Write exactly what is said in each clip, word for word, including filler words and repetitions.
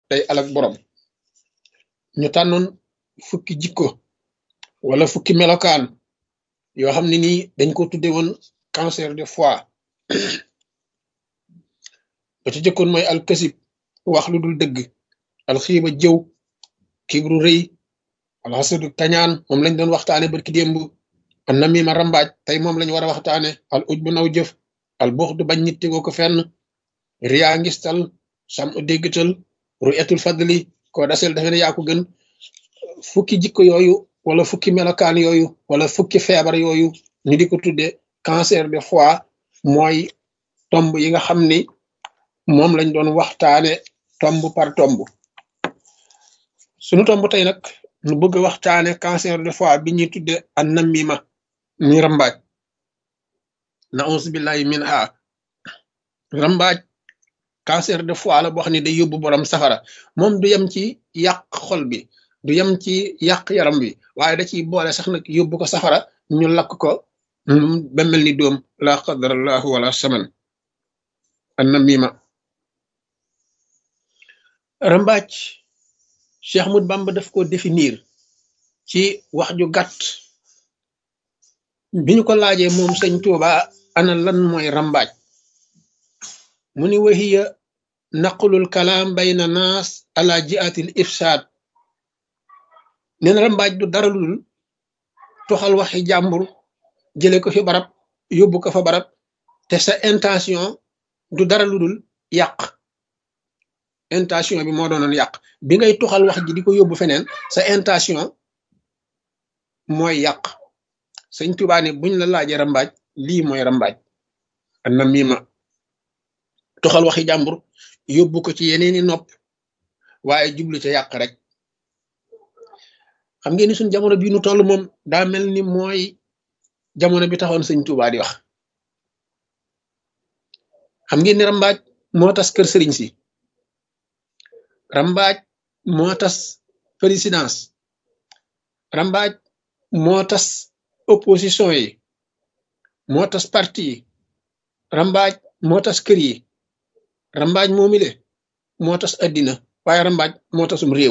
day alak borom. ñu tànnoon fukki jikko wala fukki melokaan yoo xam ne nii dañ ko tudde woon cancer de foie. ba ci jëkkoon mooy alkasib wax lu dul dëgg, alxiiba jëw, kibru rëy, alxasadu kañaan moom lañ doon waxtaane barki démb, an namima rambaaj tey moom lañ war a waxtaane, al uj bu naw jëf, al buxdu bañ nit tegoo ko fenn, riyaa ngistal, sam u déggtal, ru'yatul fadli koo dasel dafe ne yaa ko gën. fukki jikko yooyu wala fukki melokaan yooyu wala fukki feebar yooyu ñu di ko tudde cancer de foie mooy tomb yi nga xam ni moom lañ doon waxtaane tomb par tomb. sunu tomb tey nag ñu bëgg a waxtaane cancer de foie bi ñuy tudde an namima muy rambaaj. na'uuzu billahi min ha. rambaaj cancer de foie la boo xam ne day yóbbu borom safara. moom du yem ci yàq xol bi, du yem ci yàq yaram bi, waaye da ciy boole sax nag yóbbu ko safara, ñu lakk ko ba mel ni doom, la qadarallahu wala saman. an namima rambaaj Cheikh Ahmad Bamba daf ko définir ci wax ju gàtt. bi ñu ko laajee moom sëñ Tuuba ana lan mooy rambaaj, mu ni wahiya naqlul kalaam bayna naas ala jiatil ifsaad. nee na rambaaj du dara lu dul toxal waxi jàmbur jële ko fi barab yóbbu ko fa barab te sa intention du dara lu dul yàq. intention bi moo doonoon yàq bi ngay toxal wax ji di ko yóbbu feneen, sa intention mooy yàq. sëñ Tuubaa ne buñ la laajee rambaaj lii mooy rambaaj. an namima toxal waxi jàmbur yóbbu ko ci yeneeni nopp waaye jublu ca yàq rek. xam ngeen ni suñ jamono bii nu toll moom daa mel ni mooy jamono bi taxoon sëñ Tuubaa di wax. xam ngeen ni rambaaj moo tas kër sëriñ si, rambaaj moo tas présidence, rambaaj moo tas opposition yi, moo tas parti yi, rambaaj moo tas kër yi, rambaaj moomile moo tas addina, waaye rambaaj moo tasum réew.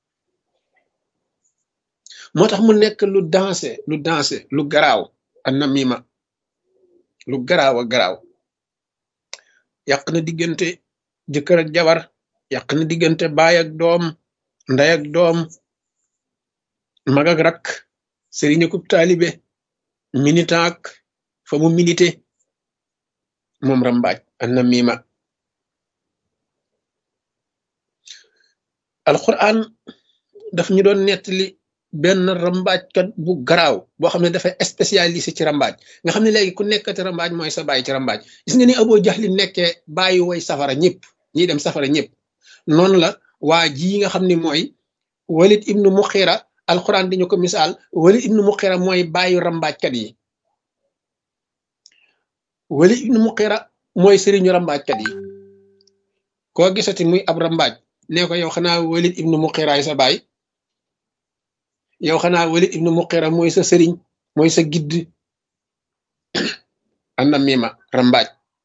moo tax mu nekk lu dansé lu dansé lu garaaw. an namima lu garaaw a garaaw. yàq na diggante jëkkër ak jabar, yàq na diggante baay ak doom, ndey ak doom, mag ak rak, sëriñ ak taalibe, militant ak fa mu milité. moom rambaaj an namima. alquran daf ñu doon nettali benn rambaajkat bu garaaw boo xam ne dafay spécialisé ci rambaaj, nga xam ne léegi ku nekkati rambaaj mooy sa baay ci rambaaj. gis nga ni Abu Jahli nekkee bàyyi way safara ñëpp, ñiy dem safara ñëpp, noonu la waa ji nga xam ne mooy Walid ibnu Muxira. alquran dañu ko misaal, Walid ibnu Muxira mooy bàyyi rambaajkat yi. Walid ibnu Muxira mooy sëriñu rambaajkat yi. koo gisati muy ab rambaaj nee ko yow xanaa Walid ibnu Muxiraay sa baay, yow xanaa Walid ibnu Muxira mooy sa sëriñ, mooy sa gidd. an namima rambaaj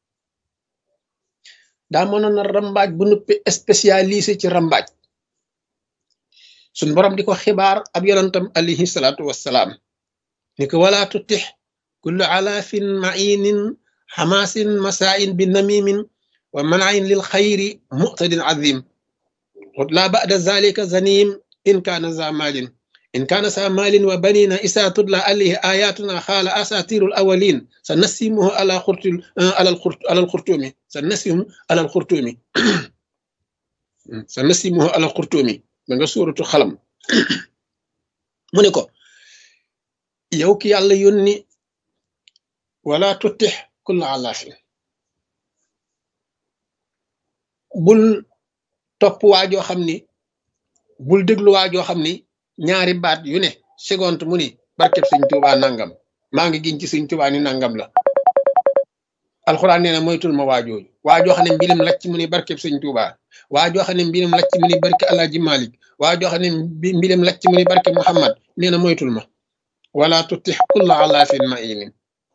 daa mënoon na rambaaj bu nuppi spécialisé ci rambaaj. suñ borom di ko xibaar ab yonantam alayhi salaatu wassalaam ni ko wala tutix kullu alaafin mainin xamaasin masaain bi namimin wa manain lil xayri muqtadin azim la ba'da zalika zanim in kaana za malin in kaana sa malin wa banina isa tudla alayhi ayatuna xaala asatirul awalin sa nasimuhu ala xurtul alal xurt alal xurtumi sa nasimu alal xurtumi sa nasimuhu alal xurtumi ba nga suuratu xalam. mu ne ko yow ki yàlla yónni wala tutix kulla alaafin, bul topp waajoo xam ni, bul déglu waajoo xam ni ñaari baat yu ne seconde mu ni barkeb sëñ Tuubaa nangam, maa ngi giñ ci sëñ Tuubaa ni nangam la. alxuraan nee na moytul ma waajooju. waajoo xam ne mbilim lacc mu ni barkeb sëñ Tuubaa, waajoo xam ne mbilim lacc mu ni barke Alaaji Malik, waajoo xam ne mbilim lacc mu ni barke Muhammad. nee na moytul ma. wala tutix kulla alaafin mainin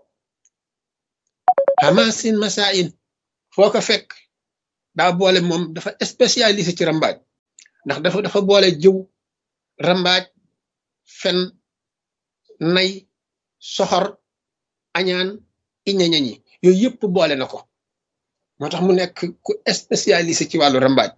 hamaasin masaain. foo ko fekk daa boole moom dafa spécialisé ci rambaaj. ndax dafa dafa boole jëw rambaaj fen nay soxor añaan iñañañi yooyu yëpp boole na ko moo tax mu nekk ku spécialisé ci wàllu rambaaj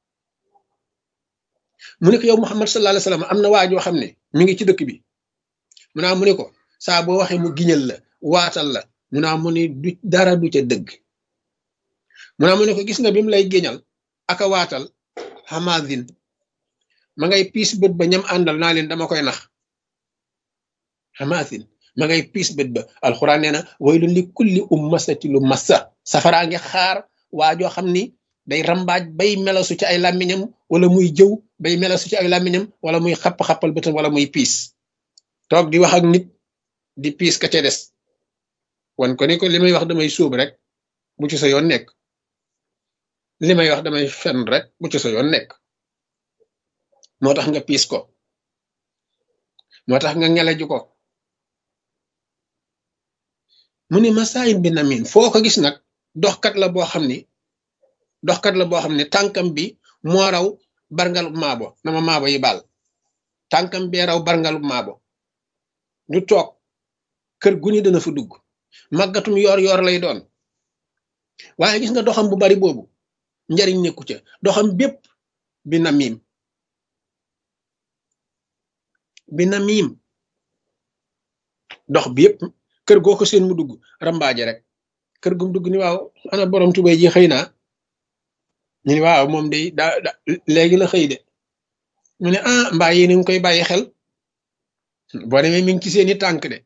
mu ne ko yow Muhammad sallallahu alayhi wasallam am na waa joo xam ne mi ngi ci dëkk bi mu naa mu ne ko saa boo waxee mu giñal la waatal la mu naa mu ne du dara du ca dëgg mu naa mu ne ko gis nga bi mu lay giñal aka waatal hamadin ma ngay piis bët ba ñam àndal naa leen dama koy nax hamadin ma ngay piis bët ba alxuraan nee na waylun li kulli ummasati lu massa safaraa ngi xaar waa joo xam ni day rambaaj bay melasu ci ay làmmiñam wala muy jëw bay melasu ci ay làmmiñam wala muy xapp-xappal bëtam wala muy piis toog di wax ak nit di piis ka ca des wan ko ni ko li may wax damay sóob rek bu ci sa yoon nekk li may wax damay fen rek bu ci sa yoon nekk moo tax nga piis ko moo tax nga ngeleju ko mu ni masaayin bi namin foo ko gis nag doxkat la boo xam ni doxkat la boo xam ne tànkam bi moo raw barngalub maabo na ma maabo yi baal tànkam bee raw barngalub maabo du toog kër gu ni dana fa dugg màggatum yoor yoor lay doon waaye gis nga doxam bu bari boobu njariñ nekku ca doxam bépp bi namim bi namim dox bi yëpp kër goo ko seen mu dugg rambaaje rek kër gum dugg ni waaw ana borom tubay ji xëy naa ñu ni waaw moom day daa da léegi la xëy de mu ne ah mbaa yéen a ngi koy bàyyi xel boo demee mi ngi ci seeni tànk de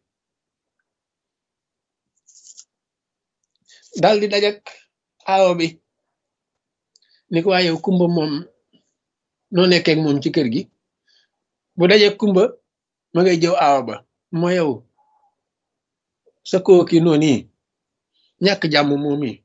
daal di dajak aawo bi ni ko waa yow kumba moom noo nekkee ak moom ci kër gi bu dajek kumba ma ngay jëw aawo ba moo yow sa kooki noonu yi ñàkk jàmm moom yi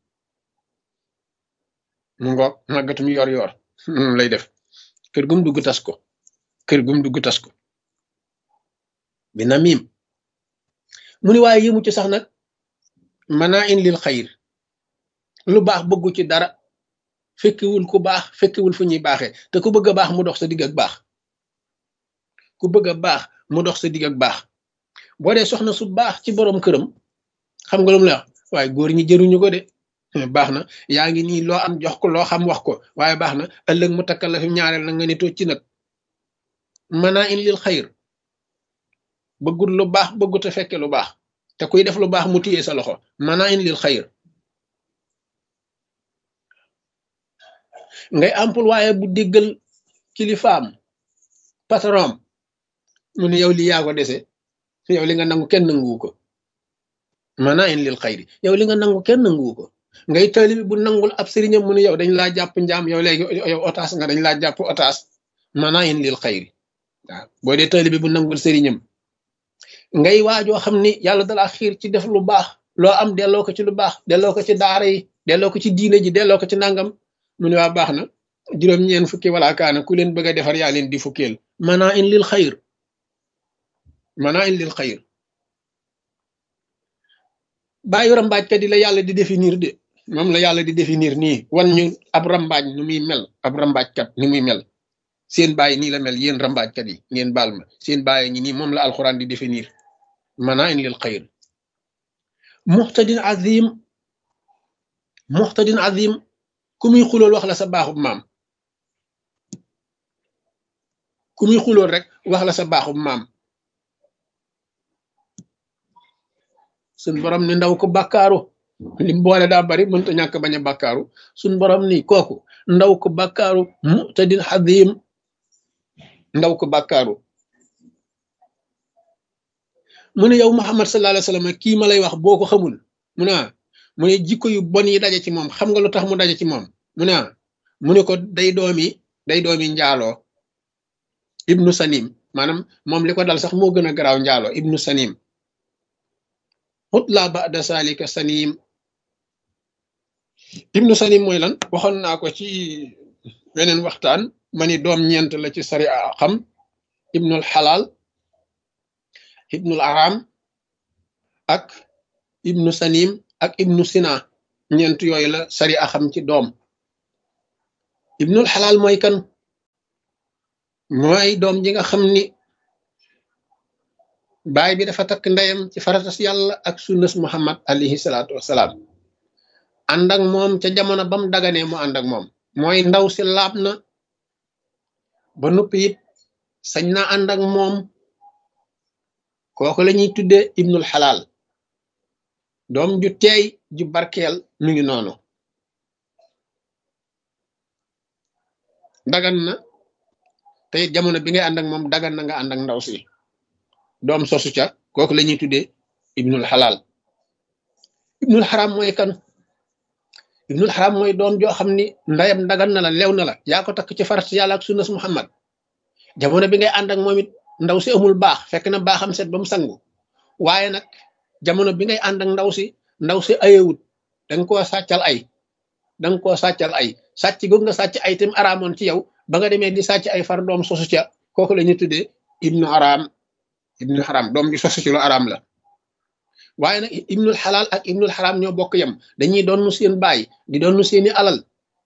mu ngoog màggatum yor yor lay def kër gum dugg tas ko kër gum dugg tas ko bi namim mu ni waaye yëmu ci sax nag mana in lil xayr lu baax bëggu ci dara fekkiwul ku baax fekkiwul fu ñuy baaxee te ku bëgg a baax mu dox sa digg ak baax ku bëgg a baax mu dox sa digg ak baax boo dee soxna su baax ci borom këram xam nga lu mu la wax waaye góor ñi jëruñu ko de baax na yaa ngi nii loo am jox ko loo xam wax ko waaye baax na ëllëg mu takkal la fi ñaareel na nga ni tocc nag mana in lil xayr bëggul lu baax bëggut a fekke lu baax te kuy def lu baax mu téye sa loxo mana in lil xayr ngay ampul waaye bu déggal kilifaam patron mu ne yow li yaa ko dese yow li nga nangu kenn nanguwu ko mana in lil xayri yow li nga nangu kenn nanguwu ko ngay taalibi bu nangul ab sëriñam mu ne yow dañ laa jàpp njaam yow léegi yow otaas nga dañ laa jàpp otaas mana in lil xayri waaw boo dee taalibi bu nangul sëriñam ngay waajoo xam ni yàlla dalaa xiir ci def lu baax loo am delloo ko ci lu baax delloo ko ci daara yi delloo ko ci diine ji delloo ko ci nangam mu ne waa baax na juróom-ñeen fukki wala kaana ku leen bëgg a defar yaa leen di fukkeel mana in lil xayr mana in lil xayr bàyyi rambaajkat yi la yàlla di définir de moom la yàlla di définir nii wan ñu ab rambaaj nu muy mel ab rambaajkat ni muy mel seen bàyyi nii la mel yéen rambaajkat yi ngeen baal ma seen bàyyi ñi nii moom la alxuraan di définir mana in lil xayr muxtadin azim muxtadin azim ku muy xulool wax la sa baaxub maam ku muy xulool rek wax la sa baaxub maam suñ borom ni ndaw ko bàkkaaru lim boole daa bari mënta ñàkk bañ a bàkkaaru suñ borom ni kooku ndaw ko bàkkaaru mu'tadin xadim ndaw ko bàkkaaru mu ne yow Muhammad sallallahu alayhi wasallam kii ma lay wax boo ko xamul mu ne mu ne jikko yu bon yi daje ci moom xam nga lu tax mu daje ci moom mu ne mu ne ko day doomi day doomi njaaloo ibnu sanim maanaam moom li ko dal sax moo gën a garaaw njaaloo ibnu sanim xutla ba'da salika sanim ibnu sanim mooy lan waxoon naa ko ci weneen waxtaan ma ni doom ñeent la ci sari a xam ibnul xalaal ibnul aram ak ibnu sanim ak ibnu sina ñeent yooyu la sari a xam ci doom ibnul xalaal mooy kan mooy doom ji nga xam ni baay bi dafa takk ndeyam ci faratas yàlla ak sunnas muhammad alayhi salaatu wasalaam ànd ak moom ca jamono bam daganee mu ànd ak moom mooy ndaw si laab na ba noppi it sañ na ànd ak moom kooku la ñuy tuddee ibnul xalaal doom ju teey ju barkeel mi ngi noonu dagan na te it jamono bi ngay ànd ak moom dagan na nga ànd ak ndaw si doom sosu ca kooku la ñuy tuddee ibnul xalaal ibnul xaram mooy kan ibnul xaram mooy doom joo xam ni ndayam dagan na la lew na la yaa ko takk ci farat yàlla ak sunnas muhammad jamono bi ngay ànd ak moom it ndaw si amul baax fekk na baaxam set ba mu sangu waaye nag jamono bi ngay ànd ak ndaw si ndaw si ayewut danga koo sàccal ay danga koo sàccal ay sàcc googu nga sàcc ay tam araamoon ci yow ba nga demee di sàcc ay far doom sosu ca kooku la ñuy tuddee ibnu araam ibnu xaram doom bi sosu ci lu araam la waaye nag ibnul xalaal ak ibnul xaram ñoo bokk yam dañuy doon seen baay di doon seeni alal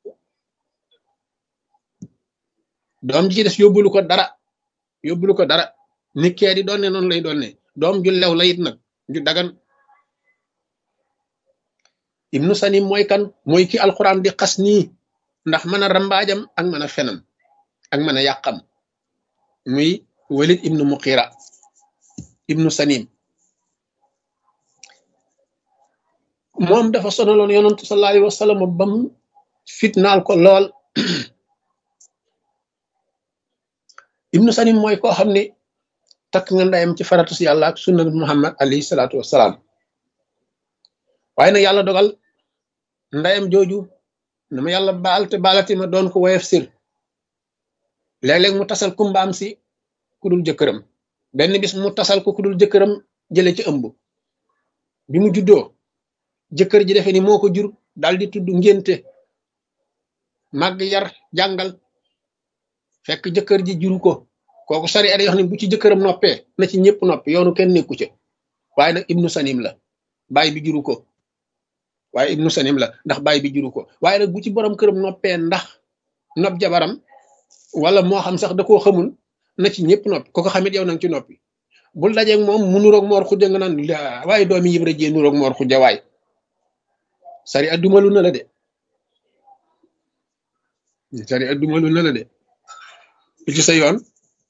doom ji des yóbbulu ko dara yóbbulu ko dara ni kee di doonne noonu lay doonne doom ju lew la it nag ju dagan ibnu sanim mooy kan mooy ki alquran di xas nii ndax mën a rambaajam ak mën a fenam ak mën a yàqam muy walid ibnu muqira ibnu sanim moom dafa sonaloon yonantu sallallahu alayhi wa sallam bam fitnaal ko lool ibnu sanim mooy koo xam ne takk nga ndayam ci faratus yàlla ak sunna muhammad alayhi salaatu wasalaam waaye nag yàlla dogal ndayam jooju na ma yàlla baal te baalati ma doon ko woyof sir léeg-léeg mu tasal kumbaam si ku dul jëkkëram benn bis mu tasal ko ku dul jëkkëram jële ci ëmb bi mu juddoo jëkkër ji defe ni moo ko jur daal di tudd ngénte màgg yar jàngal fekk jëkkër ji juru ko kooku sari ada yoo xam ne bu ci jëkkëram noppee na ci ñëpp noppi yoonu kenn nekku ca waaye nag ibnu sanim la baay bi juru ko waaye ibnu sanim la ndax baay bi juru ko waaye nag bu ci borom këram noppee ndax nopp jabaram wala moo xam sax da koo xamul na ci ñëpp noppi ko ko xamit yow nang ci noppi bul dajeeg moom mu nuroog moor xujja nga naan la waaye doomi yibra jee nuroog moor xujja waay sari addumalu na la de sari addumalu na la de ci sa yoon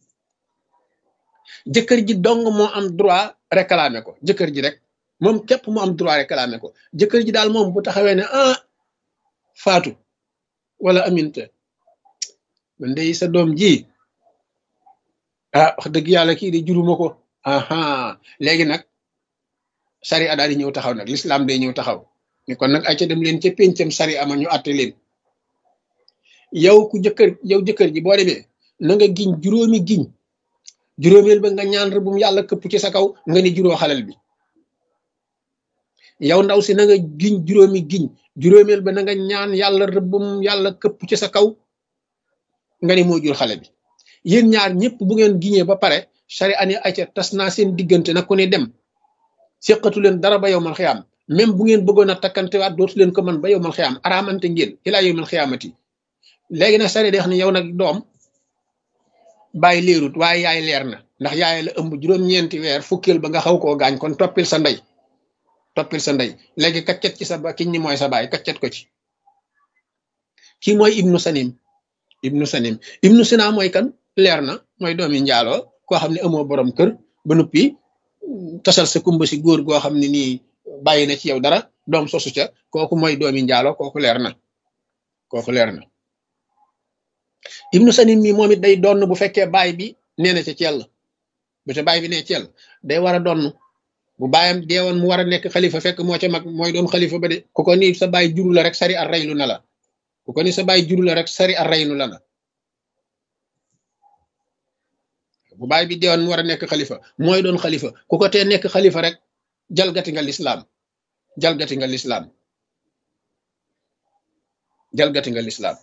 jëkkër ji dong moo am droit réclamer ko jëkkër ji rek moom képp mu am droit réclamer ko jëkkër ji daal moom bu taxawee ne ah faatu wala aminte man de sa doom ji ah wax dëgg yàlla kii de juruma ko aha léegi nag sari a daal di ñëw taxaw nag l'islam day ñëw taxaw ni kon nag ay ca dem leen ca péncam sari ama ñu àtte leen yow ku jëkkër yow jëkkër ji boo demee na nga giñ juróomi giñ juróomeel ba nga ñaan rëbbum yàlla këpp ci sa kaw nga ni juróo xalal bi yow ndaw si na nga giñ juróomi giñ juróomeel ba na nga ñaan yàlla rëbbum yàlla këpp ci sa kaw nga ni moo jur xale bi yéen ñaar ñëpp bu ngeen giñee ba pare sari ani ayca tas naa seen diggante nag ku ne dem séqatu leen dara ba yow mal xiyaam même bu ngeen bëggoon a takkantewaat dootu leen ko man ba yow mal xiyaam araamante ngeen ilaa yow mal xiyaamati léegi nag sari day wax ni yow nag doom bàyyi leerut waaye yaay leer na ndax yaay la ëmb juróom-ñeenti weer fukkeel ba nga xaw koo gaañ kon toppil sa ndey toppil sa ndey léegi kaccet ci sa ba kiñ ni mooy sa baay kaccet ko ci kii mooy ibnu sanim ibnu sanim ibnu sina mooy kan leer na mooy doomi njaaloo koo xam ne amoo borom kër ba noppi tasal sa kumba si góor goo xam ne nii bàyyi na ci yow dara doom sosu ca kooku mooy doomi njaaloo kooku leer na kooku leer na ibnu sanim mi moom it day donn bu fekkee baay bi nee na ca cell bu ca baay bi nee cell day war a donn bu baayam deewoon mu war a nekk xalifa fekk moo ca mag mooy doon xalifa ba de ku ko ni sa baay juru la rek sari ar raylu na la ku ko ni sa baay juru la rek sari ar raynu la na bu baay bi deewoon mu war a nekk xalifa mooy doon xalifa ku ko tee nekk xalifa rek jalgati nga lislaam jalgati nga lislaam jalgati nga lislaam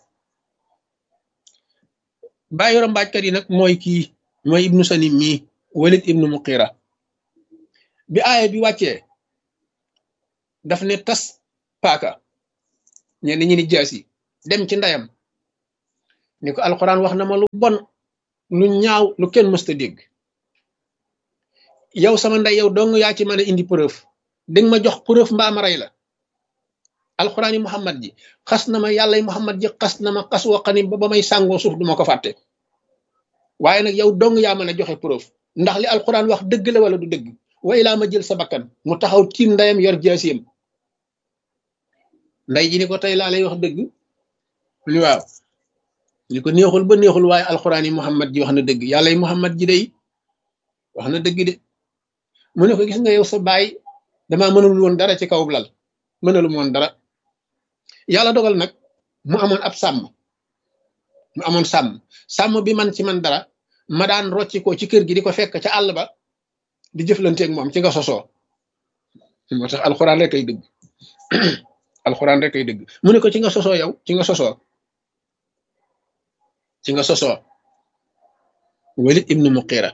bàyyi rambaajkat yi nag mooy kii mooy ibnu sanim mii walid ibnu muqira bi aaya bi wàccee daf ne tas paaka ñenn ñi ni jaasi dem ci ndeyam ni ko alquran wax na ma lu bon lu ñaaw lu kenn mësta dégg yow sama ndey yow dong yaa ci mën a indi preuve danga ma jox preuve mbaa ma rey la alxuraan yi muhammad ji xas na ma yàlla yi muhammad ji xas na ma xas waqani ba ba may sàngoo suuf duma ko fàtte waaye nag yow dong yaa mën a joxe preuve ndax li alxuraan wax dëgg la wala du dëgg wa ilaa ma jël sa bakkan mu taxaw tiim ndeyam yor jaasiyam nday ji ni ko tey laa lay wax dëgg li waaw li ko neexul ba neexul waaye alxuraan yi muhammad ji wax na dëgg yàlla yi muhammad ji day wax na dëgg de mu ne ko gis nga yow sa baay damaa mënul woon dara ci kaw lal mënalum woon dara yàlla dogal nag mu amoon ab sàmm mu amoon sàmm sàmm bi man ci man dara ma daan rocci ko ci kër gi di ko fekk ca àll ba di jëflanteeg moom ci nga sosoo moo tax alxuraan rek ay dëgg alxuraan rek ay dëgg mu ne ko ci nga sosoo yow ci nga sosoo ci nga sosoo Walid ibnu Muqira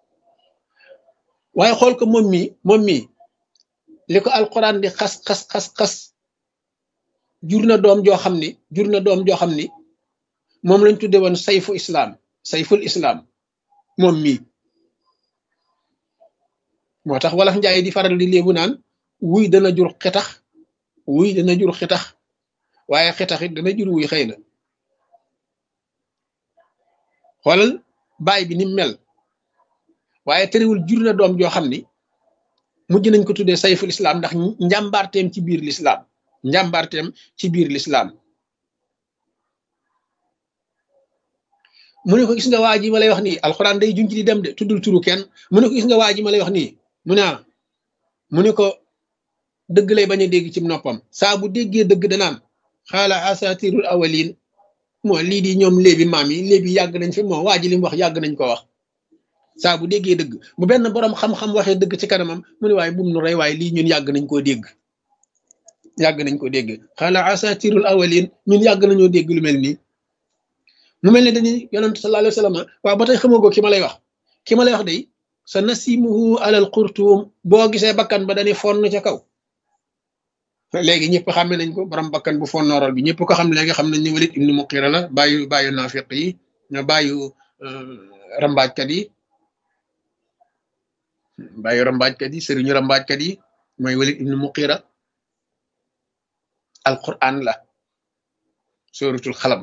waaye xool ko moom mii moom mii li ko alxuraan di xas xas xas xas jur na doom joo xam ni jur na doom joo xam ni moom lañ tudde woon sayfu islam sayful islam moom mii moo tax wolof njaay di faral di léebu naan wuy dana jur xetax wuy dana jur xetax waaye xetax it dana jur wuy xëy na xoolal baay bi ni mel waaye terewul jur na doom joo xam ni mujj nañ ko tuddee sayful islam ndax njàmbaarteem ci biir lislaam njàmbaarteem ci biir lislaam mu ne ko gis nga waa ji ma lay wax nii alxuraan day junj di dem de tuddul turu kenn mu ne ko gis nga waa ji ma lay wax nii mu ne mu ne ko dëgg lay bañ a dégg ci noppam saa bu déggee dëgg danaan xaala asatirul awalin moo lii di ñoom léebi maam yi léebi yàgg nañ fi moo waa ji li mu wax yàgg nañ ko wax saa bu déggee dëgg bu benn borom xam-xam waxee dëgg ci kanamam mu ne waaye bum nu rey waaye lii ñun yàgg nañ koo dégg yàgg nañ ko dégg xaala asatirul awalin ñun yàgg nañoo dégg lu mel nii mu mel ne dañuy yonent sallallahu alayhi wa sallam waaw ba tey xamoo ko ki ma lay wax ki ma lay wax day sa nasimuhu alal xurtuum boo gisee bakkan ba dañuy fonn ca kaw léegi ñëpp xàmme nañ ko borom bakkan bu fonnooral bi ñëpp ko xam léegi xam nañ ne Walid ibnu Muqira la bàyyu bàyyu naafiq yi ña bàyyu rambaajkat yi bàyyu rambaajkat yi sëriñu rambaajkat yi mooy Walid ibnu Muqira alquran la suratul xalam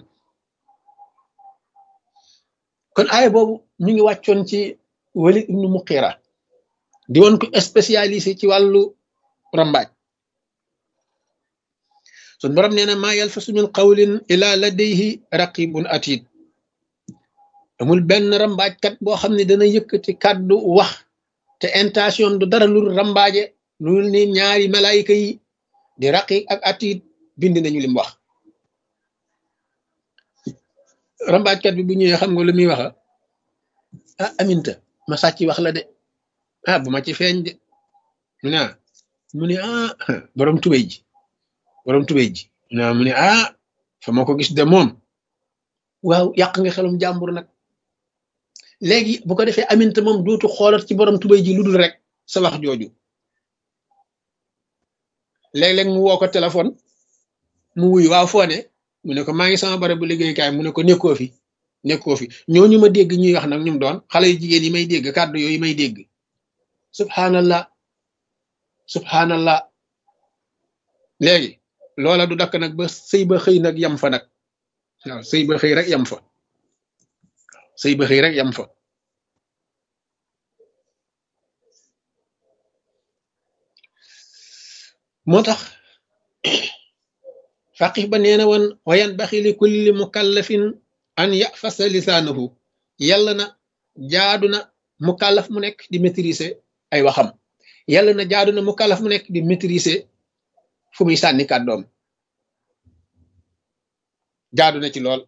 kon aaya boobu mi ngi wàccoon ci Walid ibnu Muqira di woon ko spécialisé ci wàllu rambaaj sun borom nee na maa yalfasu min qawlin ila ladayhi raqibun atid amul benn rambaajkat boo xam ne dana yëkkati kàddu wax te intention du dara lu rambaaje lu ni ñaari malaayika yi di raqib ak atid bind nañu lim wax rambaajkat bi bu ñëwee xam nga lu muy waxa ah aminta ma sàcc wax la de ah bu ma ci feeñ de mu ne mu ne ah borom tubéy ji borom tubéy ji naa mu ne ah fa ma ko gis de moom waaw yàq nga xelum jàmbur nag léegi bu ko defee aminta moom dootu xoolat ci borom tubéy ji lu dul rek sa wax jooju léeg-léeg mu woo ko téléphone mu wuy waaw foo ne mu ne ko maa ngi sama barabu liggéeykaay mu ne ko nekkoo fi nekkoo fi ñooñu ma dégg ñuy wax nag ñum doon xale yu jigéen yi may dégg kàddu yooyu may dégg subhanallah subhanallah léegi loola du dakk nag ba sëy ba xëy nag yam fa nag waaw sëy ba xëy rek yam fa sëy ba xëy rek yam fa moo tax faqih ba nee na woon wa yanbaxi li kulli mukallafin an yafasa lisaanahu yàlla na jaadu na mukallaf mu nekk di maîtriser ay waxam yàlla na jaadu na mukallaf mu nekk di maîtriser fu muy sànni kàddoom jaadu na ci lool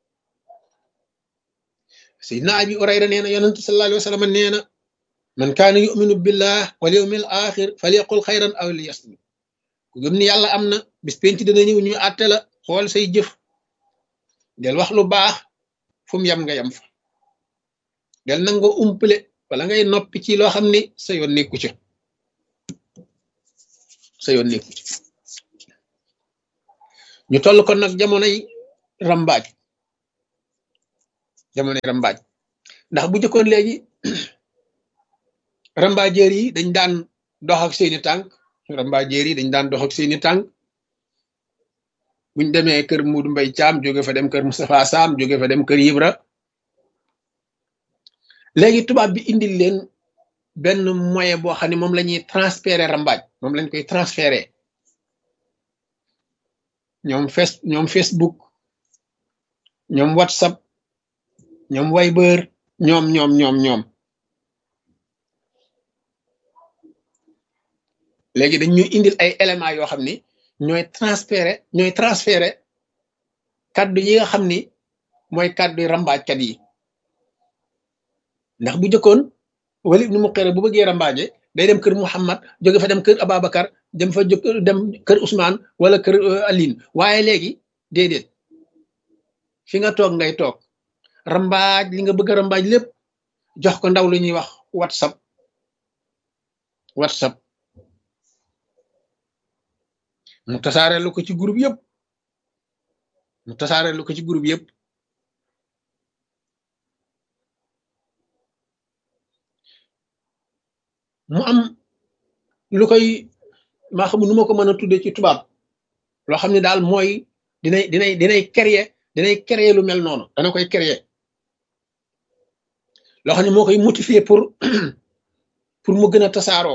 sayyidina abi urayra nee na yonent sallallahu alayhi wa sallam nee na man kaana yuminu billah wal yawmil axir falyaqul xayran aw liyasmut ku gëm ni yàlla am na bis penc dina ñëw ñu àtte la xool say jëf del wax lu baax fu mu yem nga yem fa del nangoo umpale wala ngay noppi ci loo xam ni sa yoon nekku ci sa yoon nekku ci ñu toll kon nag jamonoy rambaaj jamonoy rambaaj ndax bu jëkkoon léegi rambaajeer yi dañ daan dox ak seeni tànk rambaajeer yi dañ daan dox ak seeni tànk buñ demee kër Muudu Mbay Caam jóge fa dem kër Moustapha Sam jóge fa dem kër Ibra léegi tubaab bi indil leen benn moyen boo xam ne moom la ñuy transférer rambaaj moom lañ koy transférer ñoom face ñoom Facebook ñoom WhatsApp ñoom Viber ñoom ñoom ñoom ñoom léegi dañ ñuy indil ay éléments yoo xam ni ñooy transférer ñooy transférer kaddu yi nga xam ni mooy kaddu rambaajkat yi ndax bu jëkkoon Walid ibn Mughira bu bëggee rambaaje day dem kër Muhammad jóge fa dem kër Ababacar dem fa jóg dem kër Ousmane wala kër Aline waaye léegi déedéet fi nga toog ngay toog rambaaj li nga bëgg a rambaaj lépp jox ko ndaw lu ñuy wax WhatsApp WhatsApp mu tasaareelu ko ci groupe yëpp mu tasaareelu ko ci groupe yëpp mu am lu koy maa xam nu ma ko mën a tudde ci tubaab loo xam ne daal mooy dinay dinay dinay créer dinay créer lu mel noonu dana koy créer loo xam ne moo koy motiver pour pour mu gën a tasaaroo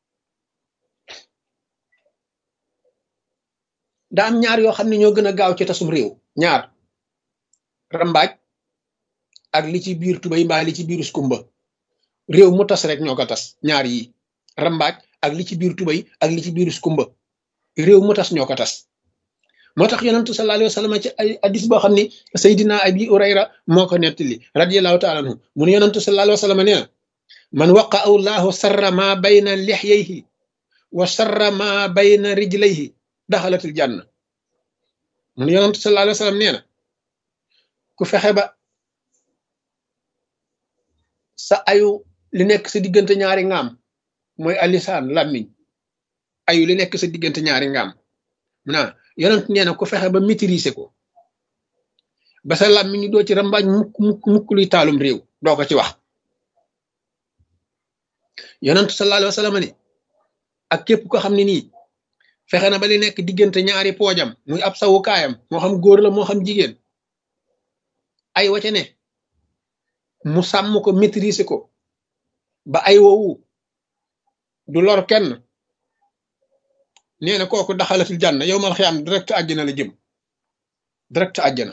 daa am ñaar yoo xam ne ñoo gën a gaaw ci tasum réew ñaar rambaaj ak li ci biir tubay mbaa li ci biir skumba réew mu tas rek ñoo ko tas ñaar yi rambaaj ak li ci biir tubay ak li ci biir skumba réew mu tas ñoo ko tas moo tax yonentu sallallahu alayhi wa sallam ci ay hadis boo xam ni Seydina Abi Hurayra moo ko nettali radiyallahu taala anhu mu ne yonentu sallallahu alayhi wa sallam nee na man waqa allahu sarra ma bayna lixyayhi wa sarra ma bayna rijlayhi daxalatil janna mu ne yonentu sallallahu alayhi wa sallam nee na ku fexe ba sa ayu li nekk sa diggante ñaari ngaam mooy alisaan làmmiñ ayu li nekk sa diggante ñaari ngaam mu naa yonent nee na ku fexe ba maîtriser ko ba sa làmmiñ ñu doo ci rambaaj mukk mukk mukk luy taalum réew doo ko ci wax yonent sallallahu alayhi wa sallam ni ak képp ko xam ne nii fexe na ba li nekk diggante ñaari poojam muy ab sawukaayam moo xam góor la moo xam jigéen ay wace ne mu sàmm ko maîtriser ko ba ay woowu du lor kenn nee na kooku daxalatul janna yow mal xiyaam direct àjjana la jëm direct àjjana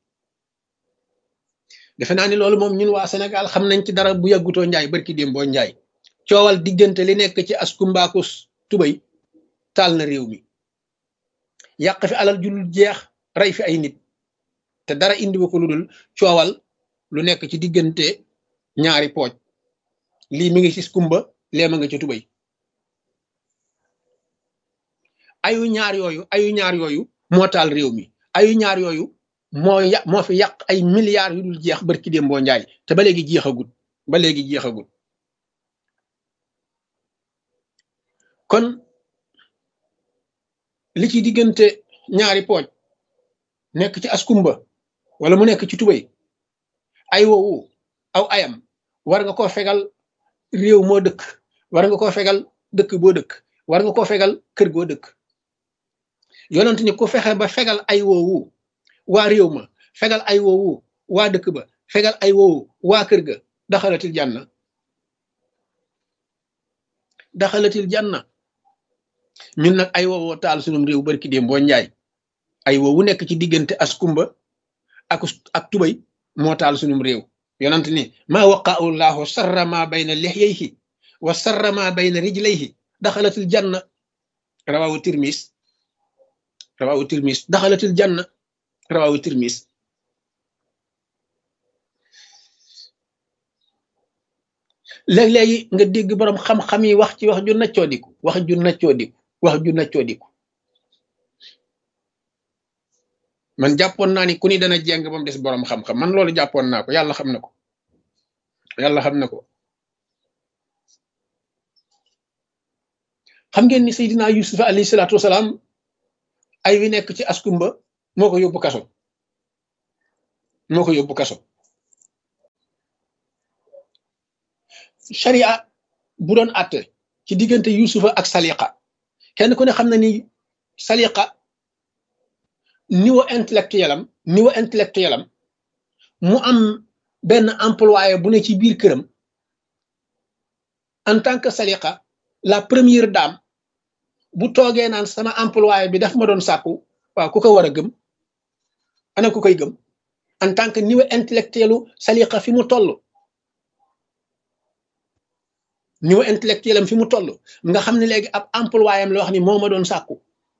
defe naa ni loolu moom ñun waa Sénégal xam nañ ci dara bu yàggutoo njaay barki déem boo njaay coowal diggante li nekk ci askumbaakus tubay taal na réew mi yàq fi alal ju dul jeex rey fi ay nit te dara indiwu ko lu dul coowal lu nekk ci diggante ñaari pooj lii mi ngi ci skumba leema nga ci tubay ayu ñaar yooyu ayu ñaar yooyu moo taal réew mi ayu ñaar yooyu moo ya moo fi yàq ay milliards yu dul jeex barki déem boo njaay te ba léegi jeexagul ba léegi jeexagul kon li ci diggante ñaari pooj nekk ci askumba wala mu nekk ci tubay ay woowu aw ayam war nga koo fegal réew moo dëkk war nga koo fegal dëkk boo dëkk war nga koo fegal kër goo dëkk yonent ni ku fexe ba fegal ay woowu waa réew ma fegal ay woowu waa dëkk ba fegal ay woowu waa kër ga daxalatil janna daxalatil janna ñun nag ay woowoo taal sunum réew barki déem boo njaay ay woowu nekk ci diggante askumba ak ak tubay moo taal sunum réew yonent ni maa waqa'u llahu sarra ma bayna lixyayhi wa sarra ma bayna rijlayhi daxalatil janna rawawu tirmis rawawu tirmis daxalatil janna rawawu tirmis léeg-léegi nga dégg borom xam-xam yi wax ci wax ju naccoo diku wax ju naccoo diku wax ju naccoo diku man jàppoon naa ni ku ni dana jeng ba mu des borom xam-xam man loolu jàppoon naa ko yàlla xam na ko yàlla xam na ko xam ngeen ni Seydina Yusuf alayhi salaatu wasalaam ay wi nekk ci askumba moo ko yóbbu kaso moo ko yóbbu kaso sharia bu doon àtte ci diggante yusufa ak saliqa kenn ku ne xam na ni saliqa niveau intellectuel am niveau intellectuel am mu am benn employé bu ne ci biir këram en tant que saliqa la première dame bu toogee naan sama employé bi daf ma doon sàkku waaw ku ko war a gëm ana ku koy gëm en tant que niveau intellectuelu saliqa fi mu toll niveau intellectuel am fi mu toll nga xam ne léegi ab employé am la wax ni moo ma doon sàkku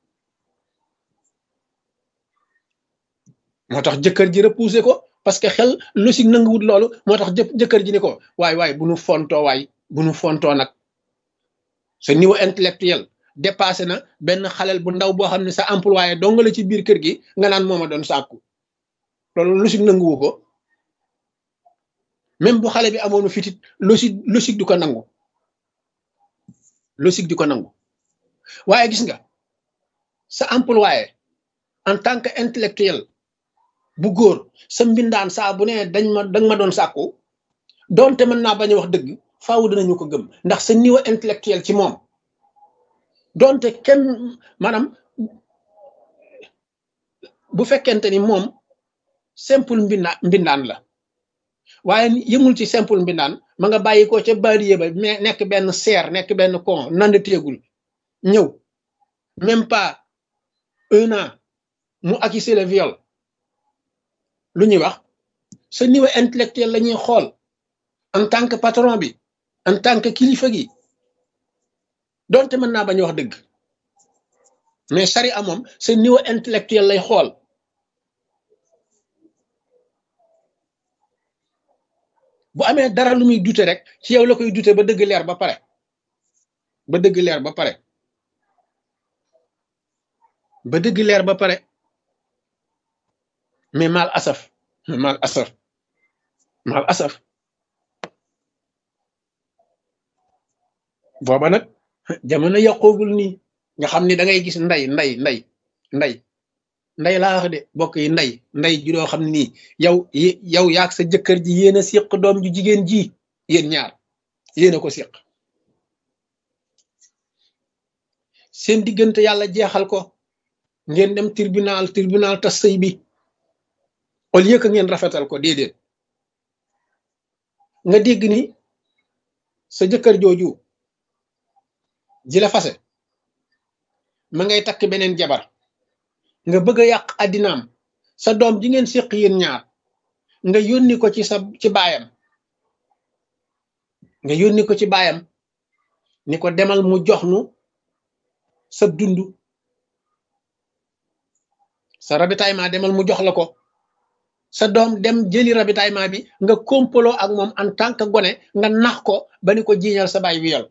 moo tax jëkkër ji repoussé ko parce que xel logique nanguwut loolu moo tax jë jëkkër ji ni ko waay waay bu nu fontoo waay bu nu fontoo nag sa niveau intellectuel dépassé na benn xalel bu ndaw boo xam ne sa employé dong la ci biir kër gi nga naan moo ma doon sàkku loolu logique nanguwu ko même bu xale bi amoonu fitit logique logique du ko nangu logique di ko nangu waaye gis nga sa employé en tant que intellectuel bu góor sa mbindaan saa bu ne dañ ma dañ ma doon sàkku doonte mën naa bañ a wax dëgg faaw dinañu ko gëm ndax sa niveau intellectuel ci moom doonte kenn maanaam bu fekkente ni moom simple mbindaan mbindaan la waaye yëmul ci simple mbindaan ma nga bàyyi ko ca baadiye ba mais nekk benn seer nekk benn con nand téegul ñëw même pas un an mu accusé le viol lu ñuy wax sa niveau intellectuel la ñuy xool en tant que patron bi en tant que kilifa gi donte mën naa bañ wax dëgg mais charia moom sa niveau intellectuel lay xool bu amee dara lu muy dute rek ci yow la koy dute ba dëgg leer ba pare ba dëgg leer ba pare ba dëgg leer ba pare mais mal asaf mal asaf mal asaf booba nag jamono yàqoogul nii nga xam ni da ngay gis nday nday nday nday nday laa wax de bokk yi nday nday ju doo xam ne nii yow yow yaag sa jëkkër ji yéen a siq doom ju jigéen ji yéen ñaar yéen a ko siq seen diggante yàlla jeexal ko ngeen dem tribunal tribunal tas sëy bi au lieu que ngeen rafetal ko déedéet nga dégg ni sa jëkkër jooju ji la fase ma ngay takk beneen jabar nga bëgg a yàq addinaam sa doom ji ngeen séq yéen ñaar nga yónni ko ci sa ci baayam nga yónni ko ci baayam ni ko demal mu jox nu sa dund sa ravitaillement demal mu jox la ko sa doom dem jëli ravitaillement bi nga kompaloo ak moom en tant que gone nga nax ko ba ni ko jiiñal sa baay wiyal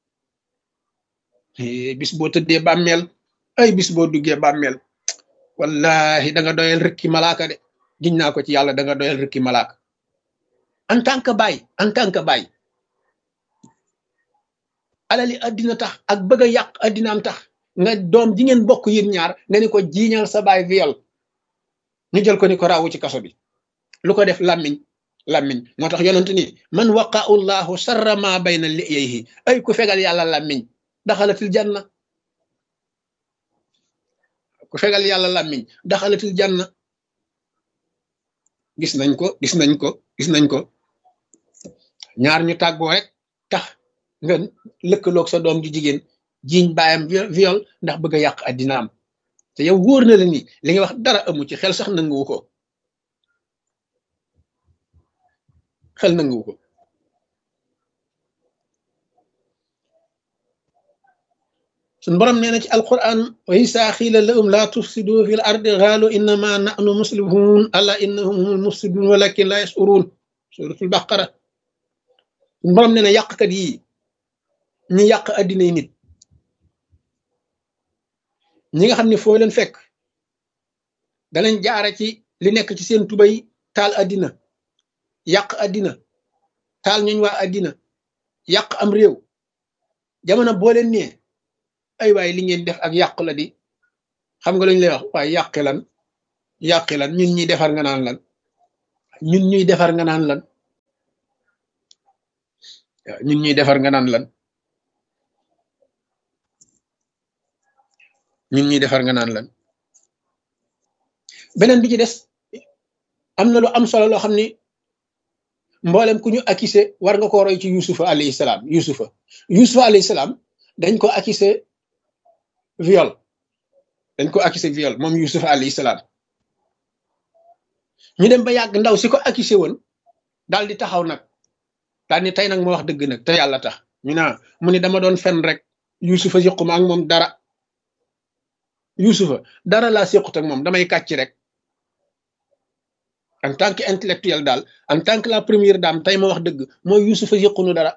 bis boo tëddee bàmmeel ay bis boo duggee bàmmeel wallahi da nga doyal rëkki malaaka de giñ naa ko ci yàlla da nga doyal rëkki malaaka en tant que baay en tant que baay alali addina tax ak bëgg a yàq addinaam tax nga doom ji ngeen bokk yéen ñaar nga ni ko jiiñal sa baay viol ñu jël ko ni ko raawu ci kaso bi lu ko def làmmiñ làmmiñ moo tax yonent ni man waqa'u llahu sarra ma bayna liyayhi ay ku fegal yàlla làmmiñ daxalatil janna ku fegal yàlla làmmiñ daxalatil janna gis nañ ko gis nañ ko gis nañ ko ñaar ñu tàggoo rek tax nga lëkkaloog sa doom ju jigéen jiiñ baayam viol ndax bëgg a yàq addinaam te yow wóor na la ni li nga wax dara amu ci xel sax nanguwu ko xel nanguwu ko suñ borom nee na ci alquran wa isa xiila lahum la tufsidu fi l ardi xaalu innama nahnu muslihun ala innahum humul mufsidun walakin la yashurun suratul baqara suñ borom nee na yàqkat yi ñi yàq addina yi nit ñi nga xam ne foo leen fekk danañ jaara ci li nekk ci seen tubay taal addina yàq addina taal ñuñ waa addina yàq am réew jamono boo leen nee ay waay li ngeen def ak yàq la di xam nga lañ lay wax waaye yàqi lan yàqi lan ñun ñuy defar nga naan lan ñun ñuy defar nga naan lan ñun ñuy defar nga naan lan ñun ñuy defar nga naan lan beneen bi ci des am na lu am solo loo xam ni mboolem ku ñu accusé war nga ko roy ci yusufa alayhi salaam yusufa yusufa alayhi salaam dañ ko accusé viol dañ ko accusé viol moom yusufa alayhi salaam ñu dem ba yàgg ndaw si ko accusé woon daal di taxaw nag daal ni tey nag ma wax dëgg nag te yàlla tax ñu naa mu ni dama doon fen rek yusufa siquma ak moom dara yusufa dara laa siqut ak moom damay kàcc rek en tant que intellectuel daal en tant que la première dame tey ma wax dëgg mooy yusufa siqunu dara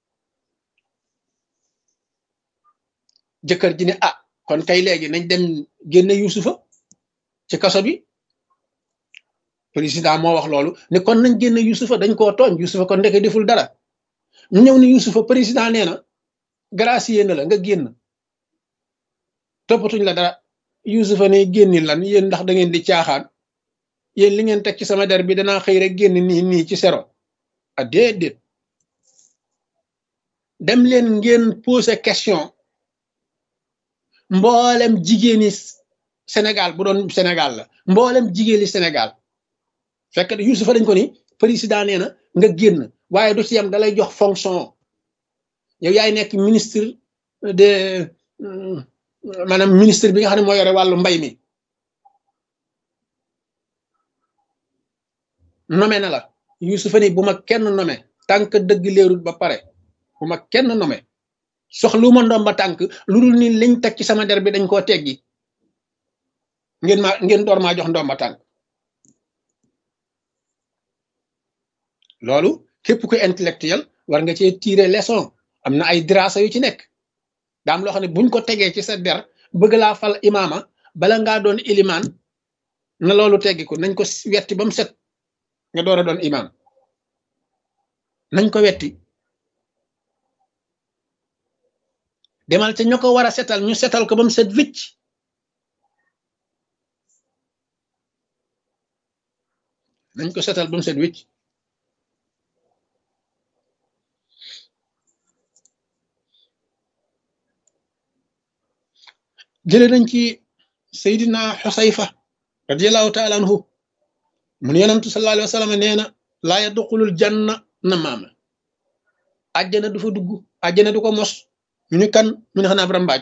jëkkër ji ne ah kon kay léegi nañ dem génne yusufa ci kaso bi président moo wax loolu ne kon nañ génne yusufa dañ koo tooñ yusufa kon ndeke deful dara ñu ñëw ne yusufa président nee na gracier na la nga génn toppatuñ la dara yusufa ne génni lan yéen ndax da ngeen di caaxaan yéen li ngeen teg ci sama der bi danaa xëy rek génn nii nii ci sero a déedéet dem leen ngeen poser question mboolem jigéeni Sénégal bu doon Sénégal la mboolem jigéeni Sénégal fekk yusufa dañ ko ni président nee na nga génn waaye du ci yam dalay jox fonction yow yaay nekk ministre de maanaam ministre bi nga xam ne moo yore wàllu mbay mi nommé na la yusufa ni bu ma kenn nommé tànk dëgg leerul ba pare bu ma kenn nommé soxlu ma ndomba tànk lu dul ni liñ teg ci sama der bi dañ koo teggi ngeen ma ngeen door maa jox ndomba tànk loolu képp ku intellectuel war nga cee tirer leçon am na ay dirasa yu ci nekk daam loo xam ne buñ ko tegee ci sa der bëgg laa fal imaama bala ngaa doon ilimaan na loolu teggi ko nañ ko wetti ba mu set nga door a doon imaam nañ ko wetti demal te ña ko war a setal ñu setal ko ba mu set wicc nañ ko setal ba mu set wicc jële nañ ci Seydina Xusayfa radiallahu taala anhu mun yonentu sallallahu alayhi wa sallam nee na laa yadxulul janna namaama àjjana du fa dugg àjjana du ko mos ñu ni kan mu ne xanaa rambaaj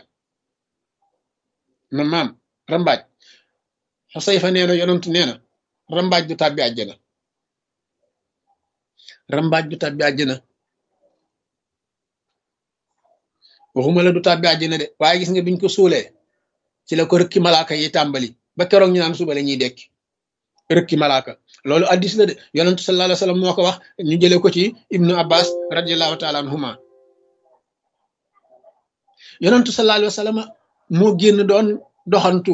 namaam rambaaj Xusayfa nee na yonentu nee na rambaaj du tàbbi àjjana rambaaj du tàbbi àjjana waxuma la du tàbbi àjjana de waaye gis nga biñ ko suulee ci la ko rëkki malaaka yi tàmbali ba keroog ñu naan suba la ñuy dekki rëkki malaaka loolu addis la de yonentu sallallahu alayhi wa sallam moo ko wax ñu jëlee ko ci ibnu abbas radiallahu taala anhuma yonentu sallallahu alayhi wa sallam moo génn doon doxantu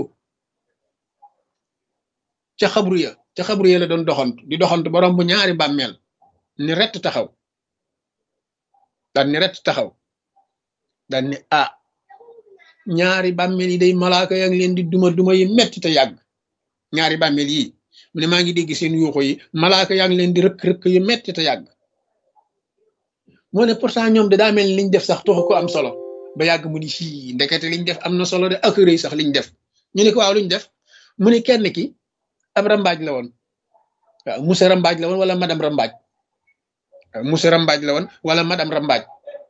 ca xabru ya ca xabru ya la doon doxantu di doxantu borom bu ñaari bàmmeel ni rett taxaw daan ni rett taxaw daan ni ah ñaari bàmmeel yi day malaaka yaa ngi leen di duma duma yi metti te yàgg ñaari bàmmeel yi mu ne maa ngi dégg seen yuuxu yi malaaka yaa ngi leen di rëkk-rëkk yu metti te yàgg moo ne pourtant ñoom de daa mel ni liñ def sax taxu ko am solo ba yàgg mu ni fii ndekete liñ def am na solo de ak rëy sax liñ def ñu ne ko waaw luñ def mu ne kenn ki ab rambaaj la woon waaw monsieur rambaaj la woon wala madame rambaaj waaw monsieur rambaaj la woon wala madame rambaaj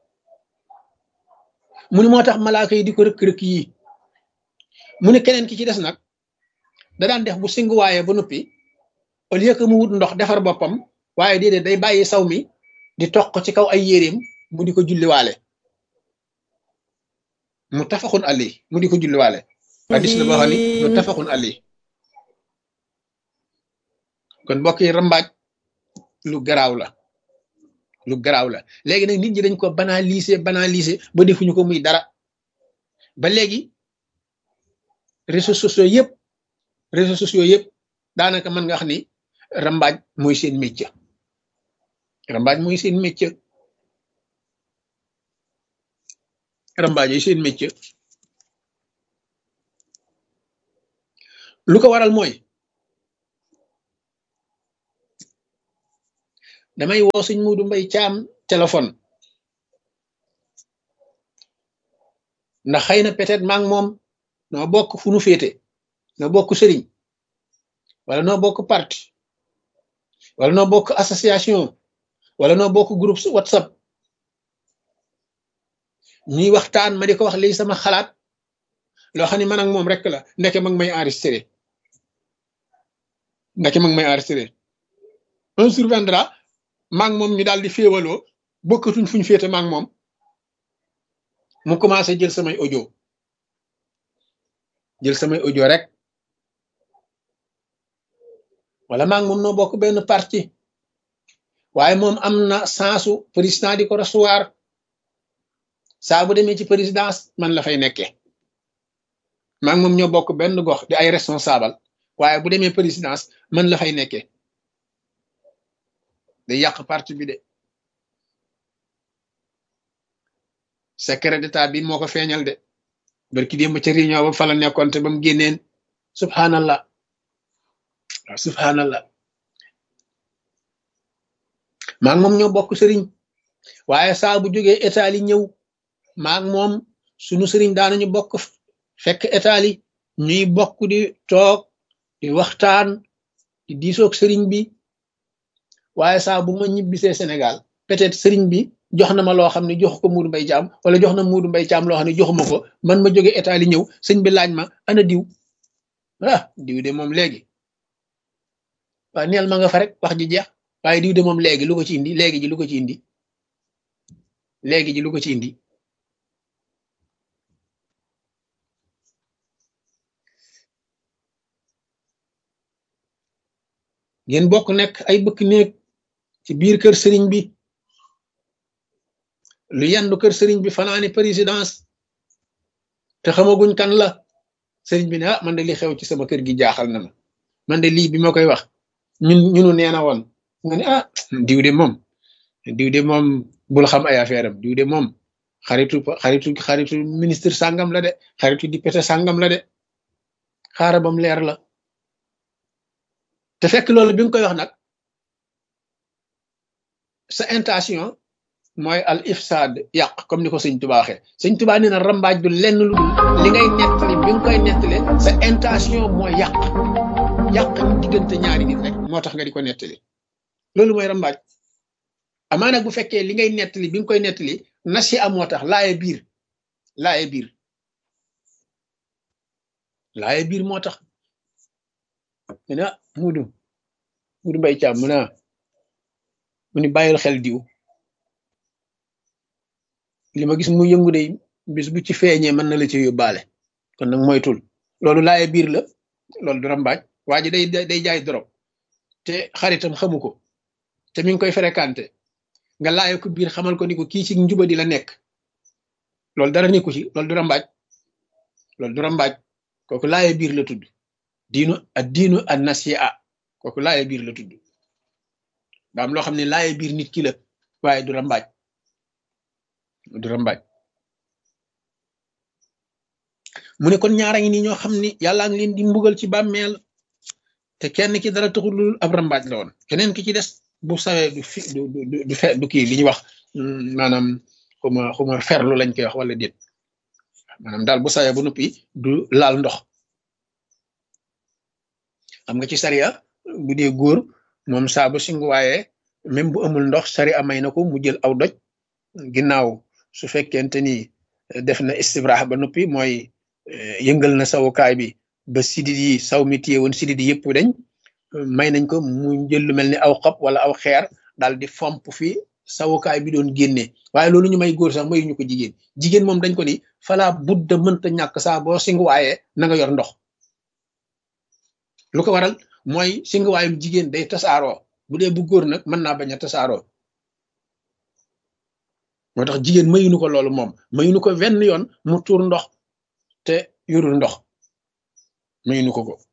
mu ne moo tax malaaka yi di ko rëkk-rëkk yii mu ne keneen ki ci des nag da daan def bu singuwaaye ba noppi au lieu que mu wut ndox defar boppam waaye déedéet day bàyyi saw mi di toq ci kaw ay yéreem mu di ko julliwaale mu tafaxun ali mu di ko julliwaale hadis la boo xam ni mu tafaxun ali kon mbokk yi rambaaj lu garaaw la lu garaaw la léegi nag nit ñi dañ ko banaliser banaliser ba defuñu ko muy dara ba léegi réseaux sociaux yëpp réseaux sociaux yëpp daanaka mën nga wax ni rambaaj mooy seen métier rambaaj mooy seen métier rambaaj yi seen métier lu ko waral mooy damay woo sëñ Muudu Mbay Caam téléphone ndax xëy na peut-être maa ngi moom noo bokk fu nu féete noo bokk sëriñ wala noo bokk parti wala noo bokk association wala noo bokk groupe WhatsApp ñuy waxtaan ma di ko wax lii sama xalaat loo xam ne man ak moom rek la ndeke mag may enregistré ndeke mag may enregistré un surviendra maa ngi moom ñu daal di féewaloo bokkatuñ fuñ féete maa ngi moom mu commencé jël samay audio jël samay audio rek wala maa ngi moom noo bokk benn parti waaye moom am na sensu président di ko recevoir saa bu demee ci présidence man la fay nekkee maa ngi moom ñoo bokk benn gox di ay responsable waaye bu demee présidence man la fay nekkee day yàq parti bi de secret d'état bi moo ko feeñal de barki démb ca réunion ba fa la nekkoon te ba mu génneen subhanallah waaw subhanallah maa ngi moom ñoo bokk sëriñ waaye saa bu jógee état li ñëw maa ngi moom sunu sëriñ daanañu bokk fekk état li ñuy bokk di toog di waxtaan di diisoog sëriñ bi waaye saa bu ma ñibbisee Sénégal peut-être sëriñ bi jox na ma loo xam ne jox ko Muudu Mbay Caam wala jox na Muudu Mbay Caam loo xam ne joxuma ko man ma jóge état li ñëw sëñ bi laaj ma ana diw ah diw de moom léegi waaw neel ma nga fa rek wax ji jeex waaye diw de moom léegi lu ko ci indi léegi ji lu ko ci indi léegi ji lu ko ci indi ngeen bokk nekk ay bëkk néeg ci biir kër sëriñ bi lu yendu kër sëriñ bi fanaani présidence te xamaguñ kan la sëriñ bi ne ah man de li xew ci sama kër gi jaaxal na ma man de lii bi ma koy wax ñun ñunu nee na woon nga ne ah diw de moom diw de moom bul xam ay affaire am diw de moom xaritu xaritu xaritu ministre sàngam la de xaritu député sàngam la de xaara bam leer la te fekk loolu bi nga koy wax nag sa intention mooy al ifsad yàq comme ni ko sëñ Tuba waxee sëñ Tuba nee na rambaaj du lenn lu dul li ngay nettali bi nga koy nettali sa intention mooy yàq yàq diggante ñaari nit rek moo tax nga di ko nettali loolu mooy rambaaj amaa nag bu fekkee li ngay nettali bi nga koy nettali nasi am moo tax laaye biir laaye biir laaye biir moo tax mu ne ah muudu muudu Mbay Caam mu ne mu ni bàyyil xel diw li ma gis mu yëngu de bis bu ci feeñee mën na la ci yóbbaale kon nag moytul loolu laaye biir la loolu du rambaaj waa ji day day jaay dorog te xaritam xamu ko te mi ngi koy fréquenté nga laaye ko biir xamal ko ni ko kii ci njuba di la nekk loolu dara nekku ci loolu du rambaaj loolu du rambaaj kooku laaye biir la tudd diinu ak diinu ak nasiha kooku laaye biir la tudd daa am loo xam ne laaye biir nit ki la waaye du rambaaj du rambaaj mu ne kon ñaara ngi nii ñoo xam ni yàllaa ngi leen di mbugal ci bàmmeel te kenn ki dara taxul lu ab rambaaj la woon keneen ki ci des bu sawee du fi du du du fe du kii li ñuy wax maanaam xuma xuma ferlu lañ koy wax wala déet maanaam daal bu sawee bu noppi du laal ndox xam nga ci sariya bu dee góor moom saa bu singu waaye même bu amul ndox sariya may na ko mu jël aw doj ginnaaw su fekkente ni def na istibraax ba noppi mooy yëngal na sawukaay bi ba sidit yi saw mi téye woon sidit yi yëpp dañ may nañ ko mu jël lu mel ni aw xob wala aw xeer daal di fomp fi sawukaay bi doon génnee waaye loolu ñu may góor sax mayuñu ko jigéen jigéen moom dañ ko ni fala budda mënta ñàkk saa boo singuwaayee na nga yor ndox lu ko waral mooy singuwaayum jigéen day tasaaroo bu dee bu góor nag mën naa bañ a tasaaroo moo tax jigéen mayuñu ko loolu moom mayuñu ko wenn yoon mu tuur ndox te yorul ndox mayuñu ko ko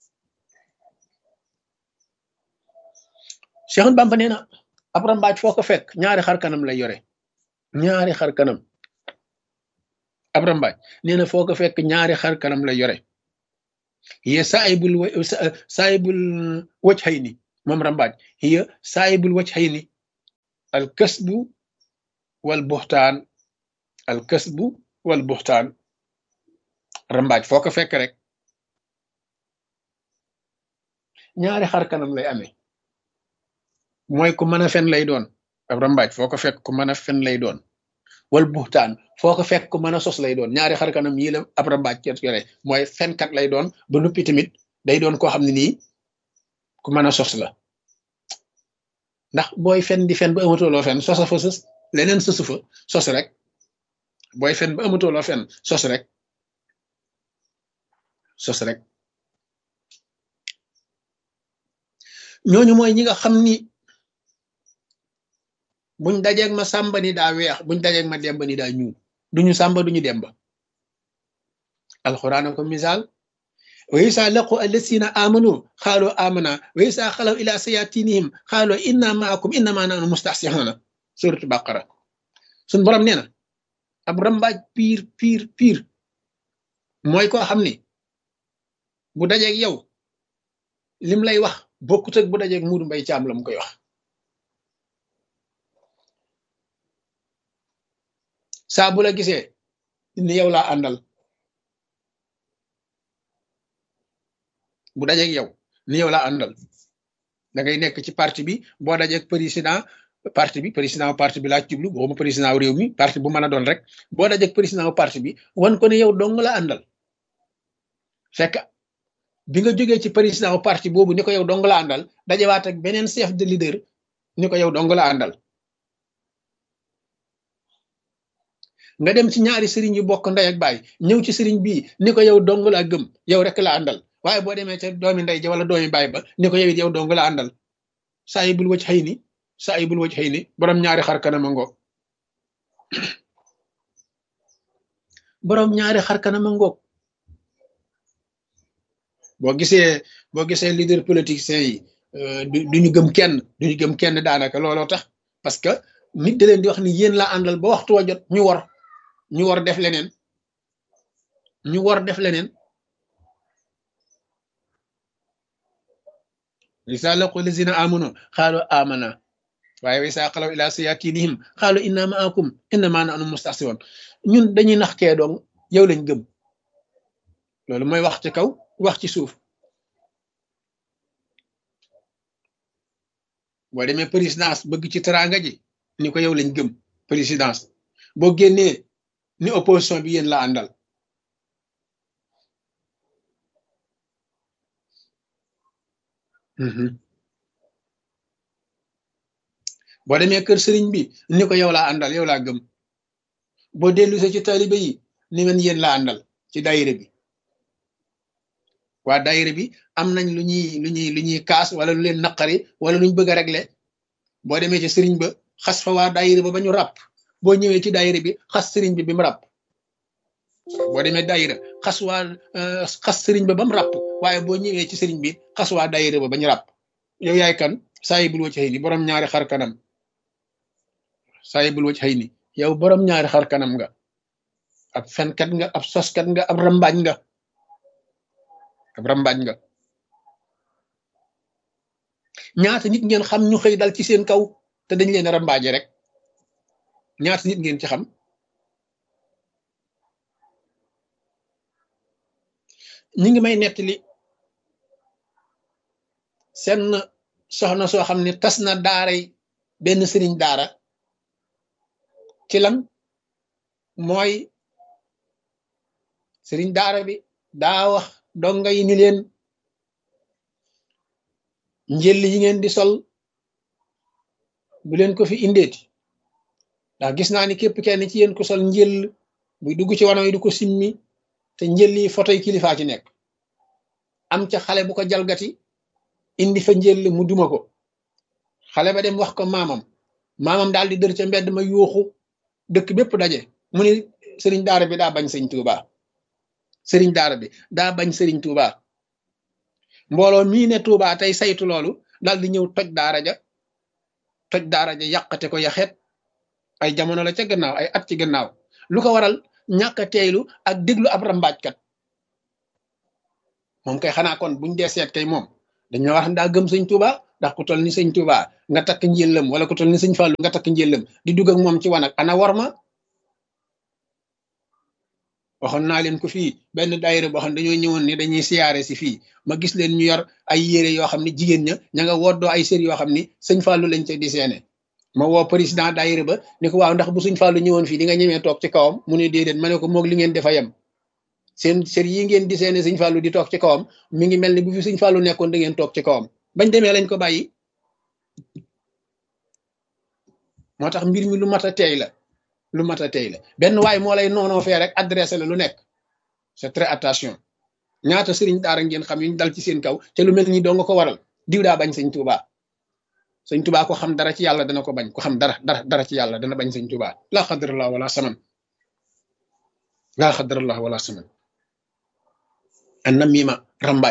Cheikh Bamba nee na ab rambaaj foo ko fekk ñaari xar kanam lay yore ñaari xar kanam ab rambaaj nee na foo ko fekk ñaari xar kanam lay yore hiya saayibul saayibul wajhayni moom rambaaj hiya saayibul wajhayni al kasbu wal buxtaan al kasbu wal buxtaan rambaaj foo ko fekk rek ñaari xar kanam lay amee mooy ku mën a fen lay doon ab rambaaj foo ko fekk ku mën a fen lay doon wal buxtaan foo ko fekk ku mën a sos lay doon ñaari xar kanam yii la ab rambaaj ket yore mooy fenkat lay doon ba nuppi tamit day doon koo xam ne nii ku mën a sos la ndax booy fen di fen ba amatuloo fen sosa fa sos leneen sosu fa sos rek booy fen ba amatuloo fen sos rek sos rek ñooñu mooy ñi nga xam ni buñ dajeeg ma sàmba ni daa weex buñ dajeeg ma demba ni daa ñuul duñu sàmba duñu demba alxuraan ko misaal wa isa laqu allasina amanu xaalu amana wa isa xalaw ila sayatinihim xaalu inna maakum innama nahnu mustahsihuna suratu baqara suñ borom nee na ab rambaaj piir piir piir mooy koo xam ni bu dajeeg yow lim lay wax bokkut ak bu dajeeg Muudu Mbay Caam la mu koy wax saa bu la gisee ni yow laa àndal bu dajeeg yow ni yow laa àndal da ngay nekk ci parti bi boo dajeeg président parti bi président parti bi laa jublu waxuma président réew mi parti bu mën a doon rek boo dajeeg président parti bi wan ko ne yow dong la àndal fekk bi nga jógee ci président parti boobu ni ko yow dong la àndal dajewaat ak beneen chef de leader ni ko yow dong la àndal nga dem ci ñaari sëriñ yu bokk ndey ak baay ñëw ci sëriñ bii ni ko yow dong la gëm yow rek la àndal waaye boo demee ca doomi ndey ja wala doomi baay ba ni ko yow it yow dong la àndal saa yi bul wëcc xëy ni saa yi bul wëcc xëy ni borom ñaari xar kanama ngoog borom ñaari xar kanama ngoog boo gisee boo gisee leader politiciens yi duñu gëm kenn duñu gëm kenn daanaka looloo tax parce que nit da leen di wax ni yéen la àndal ba waxtu wa jot ñu war ñu war def leneen ñu war def leneen isa laqu lazina amanu xaalu amana waaye wa isa xalaw ila sayatinihim xaalu inna maakum innama nahnu mustahsiwoon ñun dañuy nax kee doong yow lañ gëm loolu mooy wax ci kaw wax ci suuf boo demee présidence bëgg ci teraanga ji ni ko yow lañ gëm présidence boo génnee ni opposition bi yéen la àndal boo demee kër sëriñ bi ni ko yow laa àndal yow laa gëm boo dellu ci taalibe yi ni men yéen la àndal ci daayira bi waa daayira bi am nañ lu ñuy lu ñuy lu ñuy kaas wala lu leen naqari wala luñ bëgg a régler boo demee ci sëriñ ba xas fa waa daayira ba ba ñu ràpp boo ñëwee ci daayira bi xas sëriñ bi bi mu ràpp boo demee daayira xas waa xas sëriñ ba ba mu ràpp waaye boo ñëwee ci sëriñ bi xas waa daayira ba ba ñu ràpp yow yaay kan saa yi bul wëcc xëy ni borom ñaari xar kanam saa yi bul wëcc xëy ni yow borom ñaari xar kanam nga ab fenkat nga ab soskat nga ab rambaaj nga ab rambaaj nga ñaata nit ngeen xam ñu xëy dal ci seen kaw te dañ leen a rambaaje rek ñaata nit ngeen ci xam ñi ngi may nettali seen soxna soo xam ne tas na daaray benn sëriñ daara ci lan mooy sëriñ daara bi daa wax donga yi ni leen njël yi ngeen di sol bu leen ko fi indeeti ndax gis naa ni képp kenn ci yéen ko sol njël buy dugg ci wano yi du ko simmi te njël yi photo yi kilifaa ci nekk am ca xale bu ko jalgati indi fa njël mu duma ko xale ba dem wax ko maamam maamam daal di dër ca mbedd ma yuuxu dëkk bépp daje mu ni sëriñ daara bi daa bañ sëñ Tuuba sëriñ daara bi daa bañ sëriñ Tuuba mbooloo mii ne Tuuba tey saytu loolu daal di ñëw toj daara ja toj daara ja yàqate ko yaxeet ay jamono la ca gannaaw ay at ci gannaaw lu ko waral ñàkk a teeylu ak déglu ab rambaajkat moom kay xanaa kon buñ dee seet kay moom dañoo wax daa gëm sëñ Tuuba ndax ku toll ni sëñ Tuuba nga takk njëllam wala ku toll ni sëñ Fàllu nga takk njëllam di dugg ak moom ci wanag ana war ma waxoon naa leen ko fii benn daayira boo xam ne dañoo ñëwoon ni dañuy siyaare si fii ma gis leen ñu yor ay yére yoo xam ne jigéen ña ña nga woddoo ay sër yoo xam ni sëñ Fallou lañ ca di seene ma woo président daayira ba ni ko waaw ndax bu sëñ Fallou ñëwoon fii di nga ñemee toog ci kawam mu ne déedéet ma ne ko moog li ngeen defa yem seen sër yi ngeen di seene sëñ Fallou di toog ci kawam mi ngi mel ni bu fi sëñ Fallou nekkoon da ngeen toog ci kawam bañ demee lañ ko bàyyi moo tax mbir mi lu mat a teey la lu mat a tey la benn waay moo lay noonoo fee rek adressé la lu nekk c'est très attention ñaata sëriñ daara ngeen xam yu ñu dal ci seen kaw te lu mel ni doo nga ko waral diw daa bañ sëñ Tuubaa sëñ Tuubaa ko xam dara ci yàlla dana ko bañ ko xam dara dara dara ci yàlla dana bañ sëñ Tuubaa laa xadrallah wala saman laa xadrallah wala saman an namima rambaaj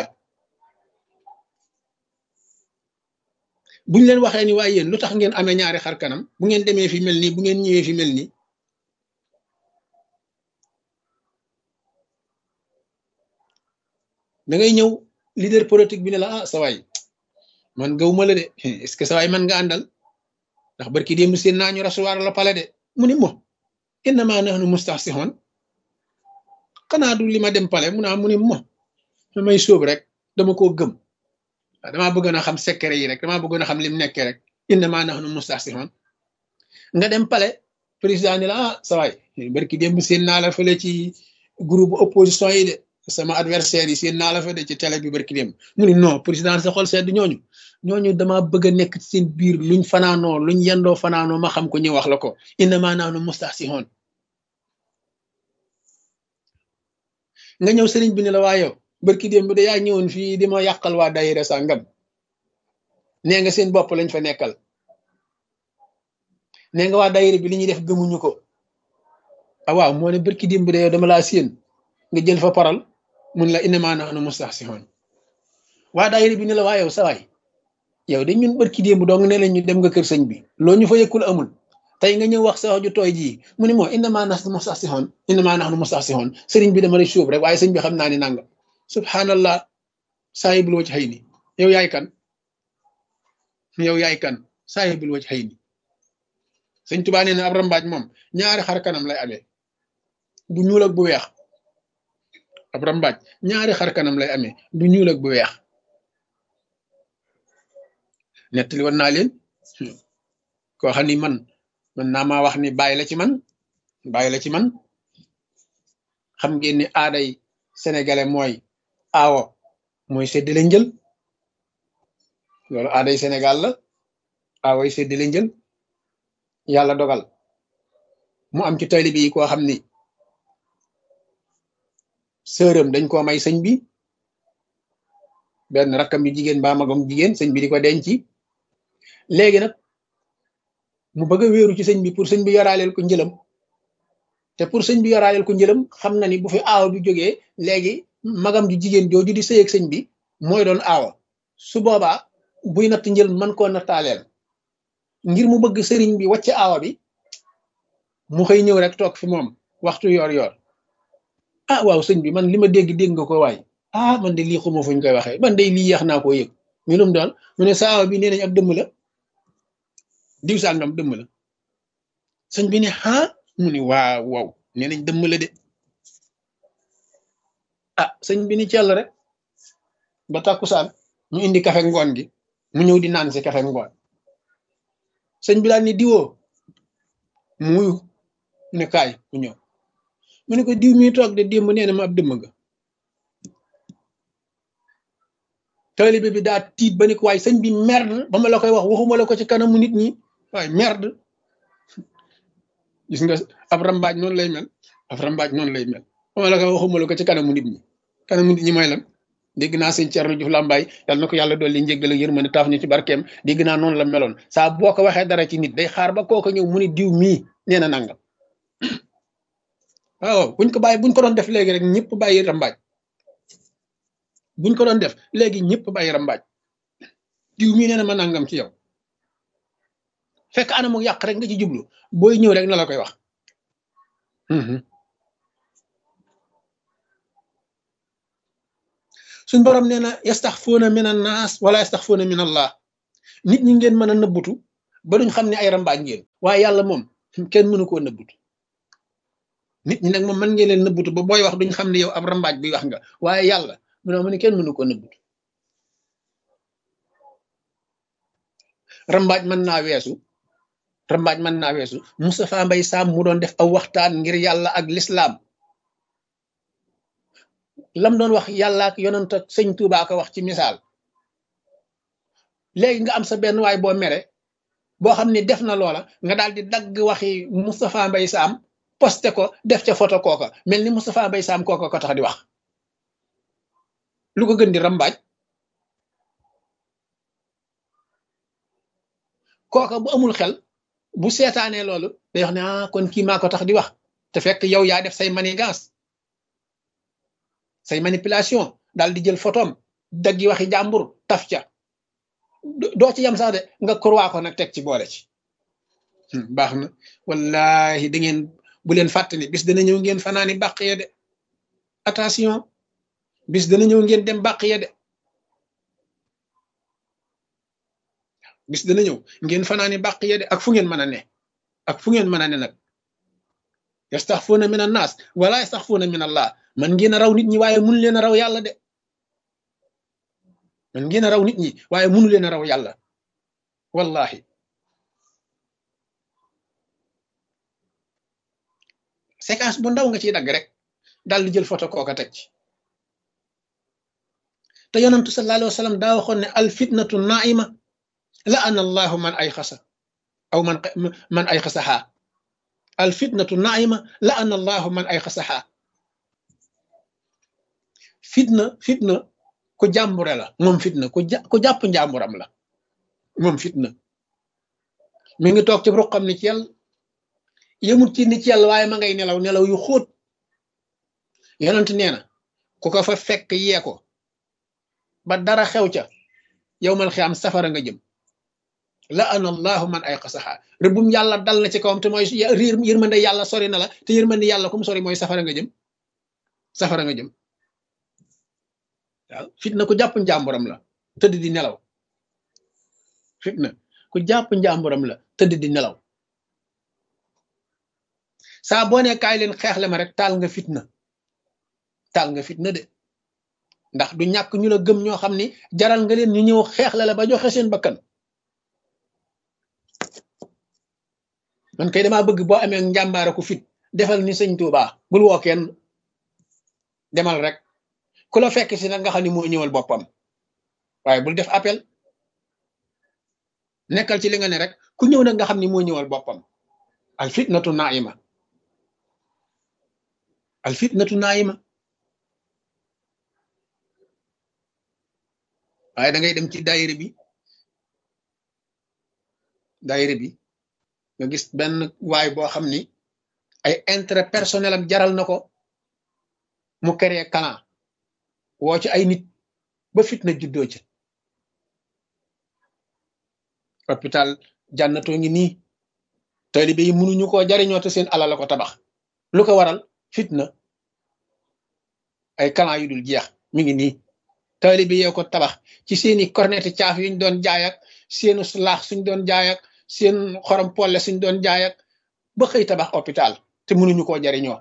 buñ leen waxee ni waaye yéen lu tax ngeen amee ñaari xar kanam bu ngeen demee fi mel nii bu ngeen ñëwee fi mel nii da ngay ñëw leader politique bi ne la ah sa waay man gawuma la de est-ce que sa waay man nga àndal ndax barki démb seen naa ñu recevoir la pale de mu ni mo innama nahnu mustahsihun xanaa du li ma dem pale mu naa mu ni mo may sóob rek dama koo gëm waaw damaa bëggoon a xam secret yi rek damaa bëggoon a xam lim nekkee rek innama nahnu mustahsihun nga dem pale président ni la ah sa waay barki démb seen naa la fële ci groupe opposition yi de sama adversaire yi seen naa la fa de ci télé bi barki dem mu ni non président sa xol sedd ñooñu ñooñu dama bëgg a nekk ci seen biir luñ fanaanoo luñ yendoo fanaanoo ma xam ko ñu wax la ko innama nahnu mustahsihun nga ñëw sëriñ bi ne la waa yow barki dem bi da yaa ñëwoon fii di ma yàqal waa daayira sàngam nee nga seen bopp lañ fa nekkal nee nga waa daayira bi li ñuy def gëmuñu ko ah waaw moo ne barki dem bi de yow dama laa séen nga jël fa paral mun la innama nahnu mustahsihun waa daayira bi ne la waa yow sa waay yow de ñun barki démb dong ne la ñu dem nga kër sëñ bi loo ñu fa yëkkul amul tey nga ñëw wax sa wax ju tooy jii mu ne moo innama nahnu mustahsihun innama nahnu mustahsihun sëriñ bi dama lay suub rek waaye sëñ bi xam naa ni nanga subhanallah saahibul wajh xëy ni yow yaay kan yow yaay kan saahibul wajh xëy ni sëñ Tuubaa nee na ab rambaaj moom ñaari xar kanam lay amee bu ñuul ak bu weex ab rambaaj ñaari xar kanam lay amee bu ñuul ak bu weex nettali woon naa leen koo xam ni man man naa maa wax ni bàyyi la ci man bàyyi la ci man xam ngeen ni aaday sénégalais mooy aawo mooy séddale njël loolu aaday Sénégal la aawoy séddale njël yàlla dogal mu am ci taalibe yi koo xam ni sërëm dañ koo may sëñ bi benn rakkam bi jigéen ba magam jigéen sëñ bi di ko denci léegi nag mu bëgg a wéeru ci sëñ bi pour sëñ bi yoraaleel ko njëlam te pour sëñ bi yoraaleel ko njëlam xam na ni bu fi aawa bi jógee léegi magam ju jigéen jooju di sëy ak sëñ bi mooy doon aawa su boobaa buy natt njël man koo nattaaleel ngir mu bëgg sëriñ bi wàcc aawa bi mu xëy ñëw rek toog fi moom waxtu yor yor ah waaw sëñ bi man li ma dégg dégg nga ko waay ah man de lii xuma fuñ koy waxee man de lii yeex naa koo yëg ñu lum doon mu ne sa aawa bi nee nañ ab dëmm la diw sàngam dëmm la sëñ bi ne ah mu ni waaw waaw nee nañ dëmm la de ah sëñ bi ni cell rek ba tàkkusaan ñu indi kafe ngoon gi mu ñëw di naan si kafe ngoon sëñ bi daal ni diwoo muy ne kaay mu ñëw mu ne ko diw mi toog de démb nee na ma ab dëmm nga taalibe bi daa tiit ba ni ko waaye sëñ bi merde ba ma la koy wax waxuma la ko ci kanamu nit ñi waaye merde gis nga ab rambaaj noonu lay mel ab rambaaj noonu lay mel ba ma la koy waxuma la ko ci kanamu nit ñi kanamu nit ñi mooy lan dégg naa sëñ Thierno Diouf Lambaye yàlla na ko yàlla dolli njéggal ak yërmande taaf ñu ci barkeem dégg naa noonu la meloon saa boo ko waxee dara ci nit day xaar ba kooka ñëw mu ni diw mii nee na nangam waaw buñ ko bàyyi buñ ko doon def léegi rek ñëpp bàyyi rambaaj buñ ko doon def léegi ñëpp bàyyi rambaaj diw mii nee na ma nangam ci yow fekk anamu yàq rek nga ci jublu booy ñëw rek na la koy wax suñ borom nee na yastaxfuuna min an naas wala yastaxfuuna min allah nit ñi ngeen mën a nëbbutu ba duñ xam ne ay rambaaj ngeen waaye yàlla moom kenn mënu koo nëbbutu nit ñi nag moom mën ngeen leen nëbbutu ba booy wax duñ xam ne yow ab rambaaj bi wax nga waaye yàlla mu ne ma ne kenn mënu ko nëbbutu rambaaj mën naa weesu rambaaj mën naa weesu Moustapha Mbaye Sam mu doon def aw waxtaan ngir yàlla ak lislaam lam doon wax yàlla ak yonent ak sëñ Tuubaa ko wax ci misaal léegi nga am sa benn waay boo mere boo xam ne def na loola nga daal di dagg waxi Moustapha Mbaye Sam posté ko def ca photo kooka mel ni Moustapha Mbaye Sam kooka ko tax di wax lu ko gën di rambaaj kooka bu amul xel bu seetaanee loolu day wax ne ah kon kii maa ko tax di wax te fekk yow yaa def say manigance say manipulation daal di jël photom daggi waxi jàmbur taf ca doo ci yam sax de nga kurwaa ko nag teg ci boole ci baax na wallahi da ngeen bu leen fàtte ni bis dana ñëw ngeen fanaani bàq ya de attention bis dana ñëw ngeen dem bàq ya de bis dana ñëw ngeen fanaani bàq ya de ak fu ngeen mën a ne ak fu ngeen mën a ne nag yastaxfuuna min an naas wala yastaxfuuna min allah man ngeen a raw nit ñi waaye mënu leen a raw yàlla de man ngeen a raw nit ñi waaye mënu leen a raw yàlla wallahi séquence bu ndaw nga ciy dagg rek daal di jël photo kooka teg ci te yonantu sallallahu alayhi wa sallam daa waxoon ne al fitnatu naima la ana allahu man ay xasa aw man man ay xasaxaa al fitnatu naima la ana allahu man ay xasaxaa fitna fitna ku jàmbure la moom fitna ku ja ku jàpp njàmburam la moom fitna mi ngi toog ci ruqam ni ci yàlla yëmut ci ni ci yàlla waaye ma ngay nelaw nelaw yu xóot yonent nee na ku ko fa fekk yee ko ba dara xew ca yow mal xiyaam safara nga jëm la ana allahu man ay xasaxa rëbbum yàlla dal na ci kawam te mooy riir yërmande yàlla sori na la te yërmande yàlla kum sori mooy safara nga jëm safara nga jëm waaw fitna ku jàpp njàmburam la tëdd di nelaw fitna ku jàpp njàmburam la tëdd di nelaw saa boo ne kaay leen xeexle ma rek taal nga fitna taal nga fitna de ndax du ñàkk ñu la gëm ñoo xam ni jaral nga leen ñu ñëw xeexle la ba joxe seen bakkan man kay damaa bëgg boo amee njàmbaara ku fit defal ni sëñ Tuubaa bul woo kenn demal rek ku la fekk si nag nga xam ni moo ñëwal boppam waaye bul def appel nekkal ci li nga ne rek ku ñëw nag nga xam ni moo ñëwal boppam al fitnatu naima al fitnatu naima waaye da ngay dem ci daayira bi daayira bi nga gis benn waay boo xam ni ay intérêt personnel am jaral na ko mu créé clan woo ci ay nit ba fitna juddoo ci hôpital jànnatoo ngi nii taalibe yi mënuñu koo jariñoo te seen alal la ko tabax lu ko waral fitna ay clan yu dul jeex mi ngi nii taalibe yee ko tabax ci seeni corneti caaf yuñ doon jaay ak seenu laax suñ doon jaay ak seen xorom polle suñ doon jaay ak ba xëy tabax hôpital te mënuñu koo jariñoo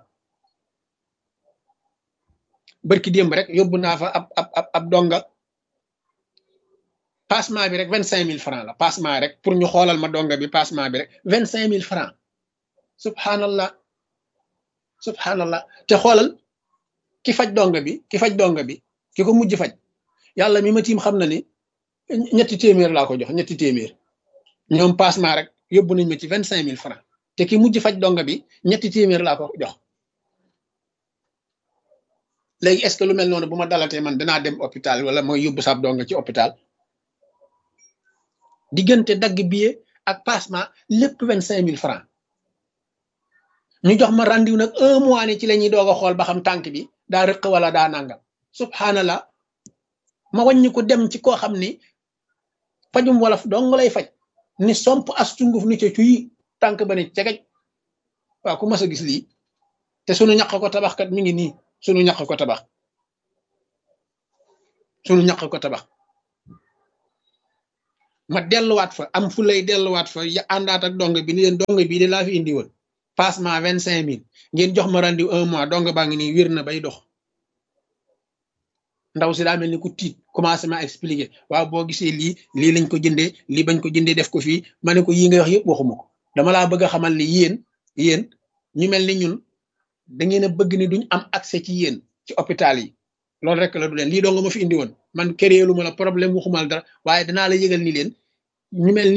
barki démb rek yóbbu naa fa ab ab ab ab donga passement bi rek vingt cinq mille francs la passement rek pour ñu xoolal ma donga bi passement bi rek vingt cinq mille francs subhanallah subhanallah te xoolal ki faj donga bi ki faj donga bi ki ko mujj faj yàlla mi ma tiim xam na ni ñetti téeméer laa ko jox ñetti téeméer ñoom passement rek yóbbu nañ ma ci vingt cinq mille francs te ki mujj faj donga bi ñetti téeméer laa ko jox léegi est-ce que lu mel noonu bu ma dalatee man danaa dem hôpital wala mooy yóbbu sab donga ci hôpital diggante dagg billet ak passement lépp vingt cinq mille francs ñu jox ma rendez-vous nag un mois ne ci la ñuy doog a xool ba xam tànk bi daa rëq wala daa nangam subhanallah ma wàññi ko dem ci koo xam ni fajum wolof dong lay faj ni somp as tunguf ni ca cuyi tànk ba ne cegaj waaw ku mas a gis lii te sunu ñaq ko tabax kat mi ngi nii sunu ñaq ko tabax sunu ñaq ko tabax ma delluwaat fa am fu lay delluwaat fa ya àndaat ak donga bi ni leen donga bii de laa fi indi woon passement vingt cinq mille ngeen jox ma rendez-vous un mois donc baa ngi nii wér na bay dox ndaw si daa mel ni ku tiit commencé ma expliquer waaw boo gisee lii lii lañ ko jëndee lii bañ ko jëndee def ko fii ma ne ko yii nga wax yëpp waxuma ko dama laa bëgg a xamal ni yéen yéen ñu mel ni ñun da ngeen a bëgg ni duñ am accès ci yéen ci hôpital yi loolu rek la du leen lii doo nga ma fi indi woon man créé lu ma la problème waxumal dara waaye danaa la yëgal ni leen ñu mel ni